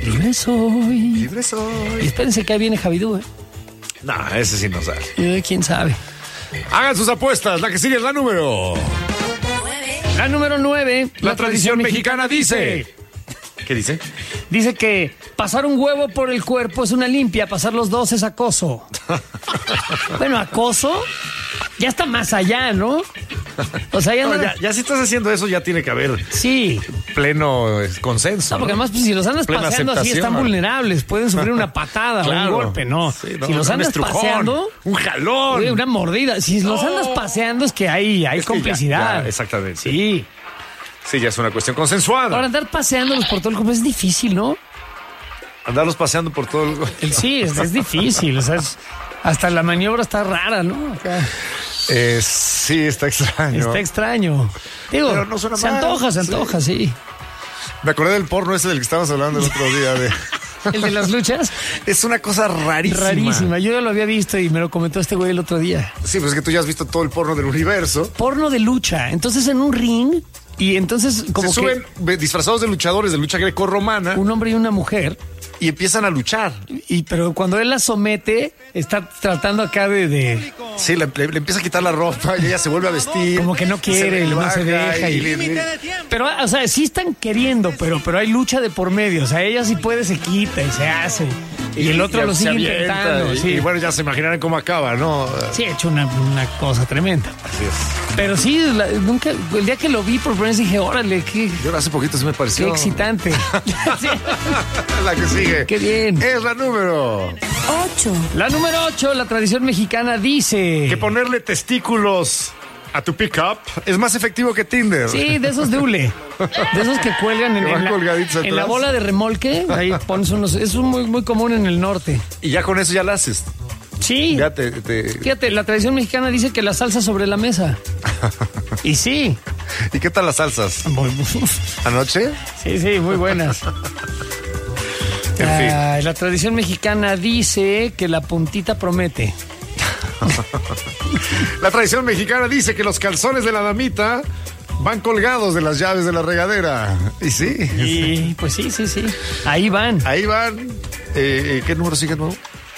Speaker 1: Y espérense que ahí viene Javidú,
Speaker 3: No, ese sí no sale.
Speaker 1: ¿Quién sabe?
Speaker 3: Hagan sus apuestas. La que sigue es la número...
Speaker 1: La número 9.
Speaker 3: La tradición mexicana dice... ¿Qué dice?
Speaker 1: Dice que pasar un huevo por el cuerpo es una limpia, pasar los dos es acoso. Bueno, acoso ya está más allá, ¿no? O sea,
Speaker 3: ya si estás haciendo eso ya tiene que haber pleno consenso.
Speaker 1: No, porque además pues, si los andas paseando así están vulnerables, pueden sufrir una patada o un golpe, ¿no?
Speaker 3: Sí,
Speaker 1: si los andas paseando,
Speaker 3: un jalón,
Speaker 1: una mordida. Si los andas paseando es que hay complicidad.
Speaker 3: Ya, exactamente.
Speaker 1: Sí.
Speaker 3: Sí, ya es una cuestión consensuada.
Speaker 1: Ahora, andar paseándolos por todo el cuerpo es difícil, ¿no?
Speaker 3: Andarlos paseando por todo el...
Speaker 1: Sí, es difícil. O sea, hasta la maniobra está rara, ¿no?
Speaker 3: Sí, está extraño.
Speaker 1: Está extraño. Digo, pero no suena mal. Se antoja, sí.
Speaker 3: Me acordé del porno ese del que estábamos hablando el otro día.
Speaker 1: ¿El de las luchas?
Speaker 3: Es una cosa rarísima.
Speaker 1: Yo ya lo había visto y me lo comentó este güey el otro día.
Speaker 3: Sí, pues es que tú ya has visto todo el porno del universo.
Speaker 1: Porno de lucha. Entonces en un ring... Y entonces como
Speaker 3: se suben disfrazados de luchadores de lucha grecorromana.
Speaker 1: Un hombre y una mujer.
Speaker 3: Y empiezan a luchar.
Speaker 1: Pero cuando él la somete, está tratando acá de...
Speaker 3: Sí, le empieza a quitar la ropa y ella se vuelve a vestir.
Speaker 1: Como que no quiere, no se deja. Pero, o sea, sí están queriendo, pero hay lucha de por medio. O sea, ella sí puede, se quita y se hace. Y el otro lo sigue intentando.
Speaker 3: Y bueno, ya se imaginarán cómo acaba, ¿no?
Speaker 1: Sí, ha hecho una cosa tremenda.
Speaker 3: Así es.
Speaker 1: Pero sí, nunca, el día que lo vi por primera vez dije, órale,
Speaker 3: yo hace poquito sí me pareció.
Speaker 1: Qué excitante.
Speaker 3: Sí. La que sigue.
Speaker 1: Qué bien.
Speaker 3: Es la número
Speaker 26: 8.
Speaker 1: La número 8, la tradición mexicana dice...
Speaker 3: que ponerle testículos a tu pickup es más efectivo que Tinder.
Speaker 1: Sí, de esos de hule. De esos que cuelgan
Speaker 3: Que van colgaditos
Speaker 1: en la
Speaker 3: atrás.
Speaker 1: bola de remolque. Ahí pones unos. Es muy, muy común en el norte.
Speaker 3: Y ya con eso ya la haces.
Speaker 1: Sí.
Speaker 3: Ya
Speaker 1: Fíjate, la tradición mexicana dice que la salsa sobre la mesa. Y sí.
Speaker 3: ¿Y qué tal las salsas? ¿Anoche?
Speaker 1: Sí, muy buenas.
Speaker 3: En fin.
Speaker 1: La tradición mexicana dice que la puntita promete.
Speaker 3: La tradición mexicana dice que los calzones de la damita van colgados de las llaves de la regadera. Y sí.
Speaker 1: Y pues sí. Ahí van.
Speaker 3: ¿Qué número sigue nuevo?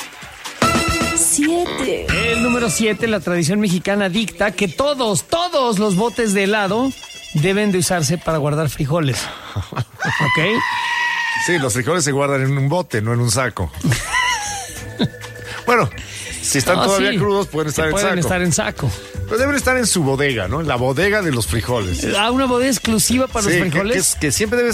Speaker 13: 7.
Speaker 1: El número 7, la tradición mexicana dicta que todos los botes de helado deben de usarse para guardar frijoles. ¿Ok?
Speaker 3: Sí, los frijoles se guardan en un bote, no en un saco. Bueno, si están todavía crudos, pueden estar en saco. Pero deben estar en su bodega, ¿no? En la bodega de los frijoles.
Speaker 1: ¿Una bodega exclusiva para los frijoles?
Speaker 3: Que siempre debe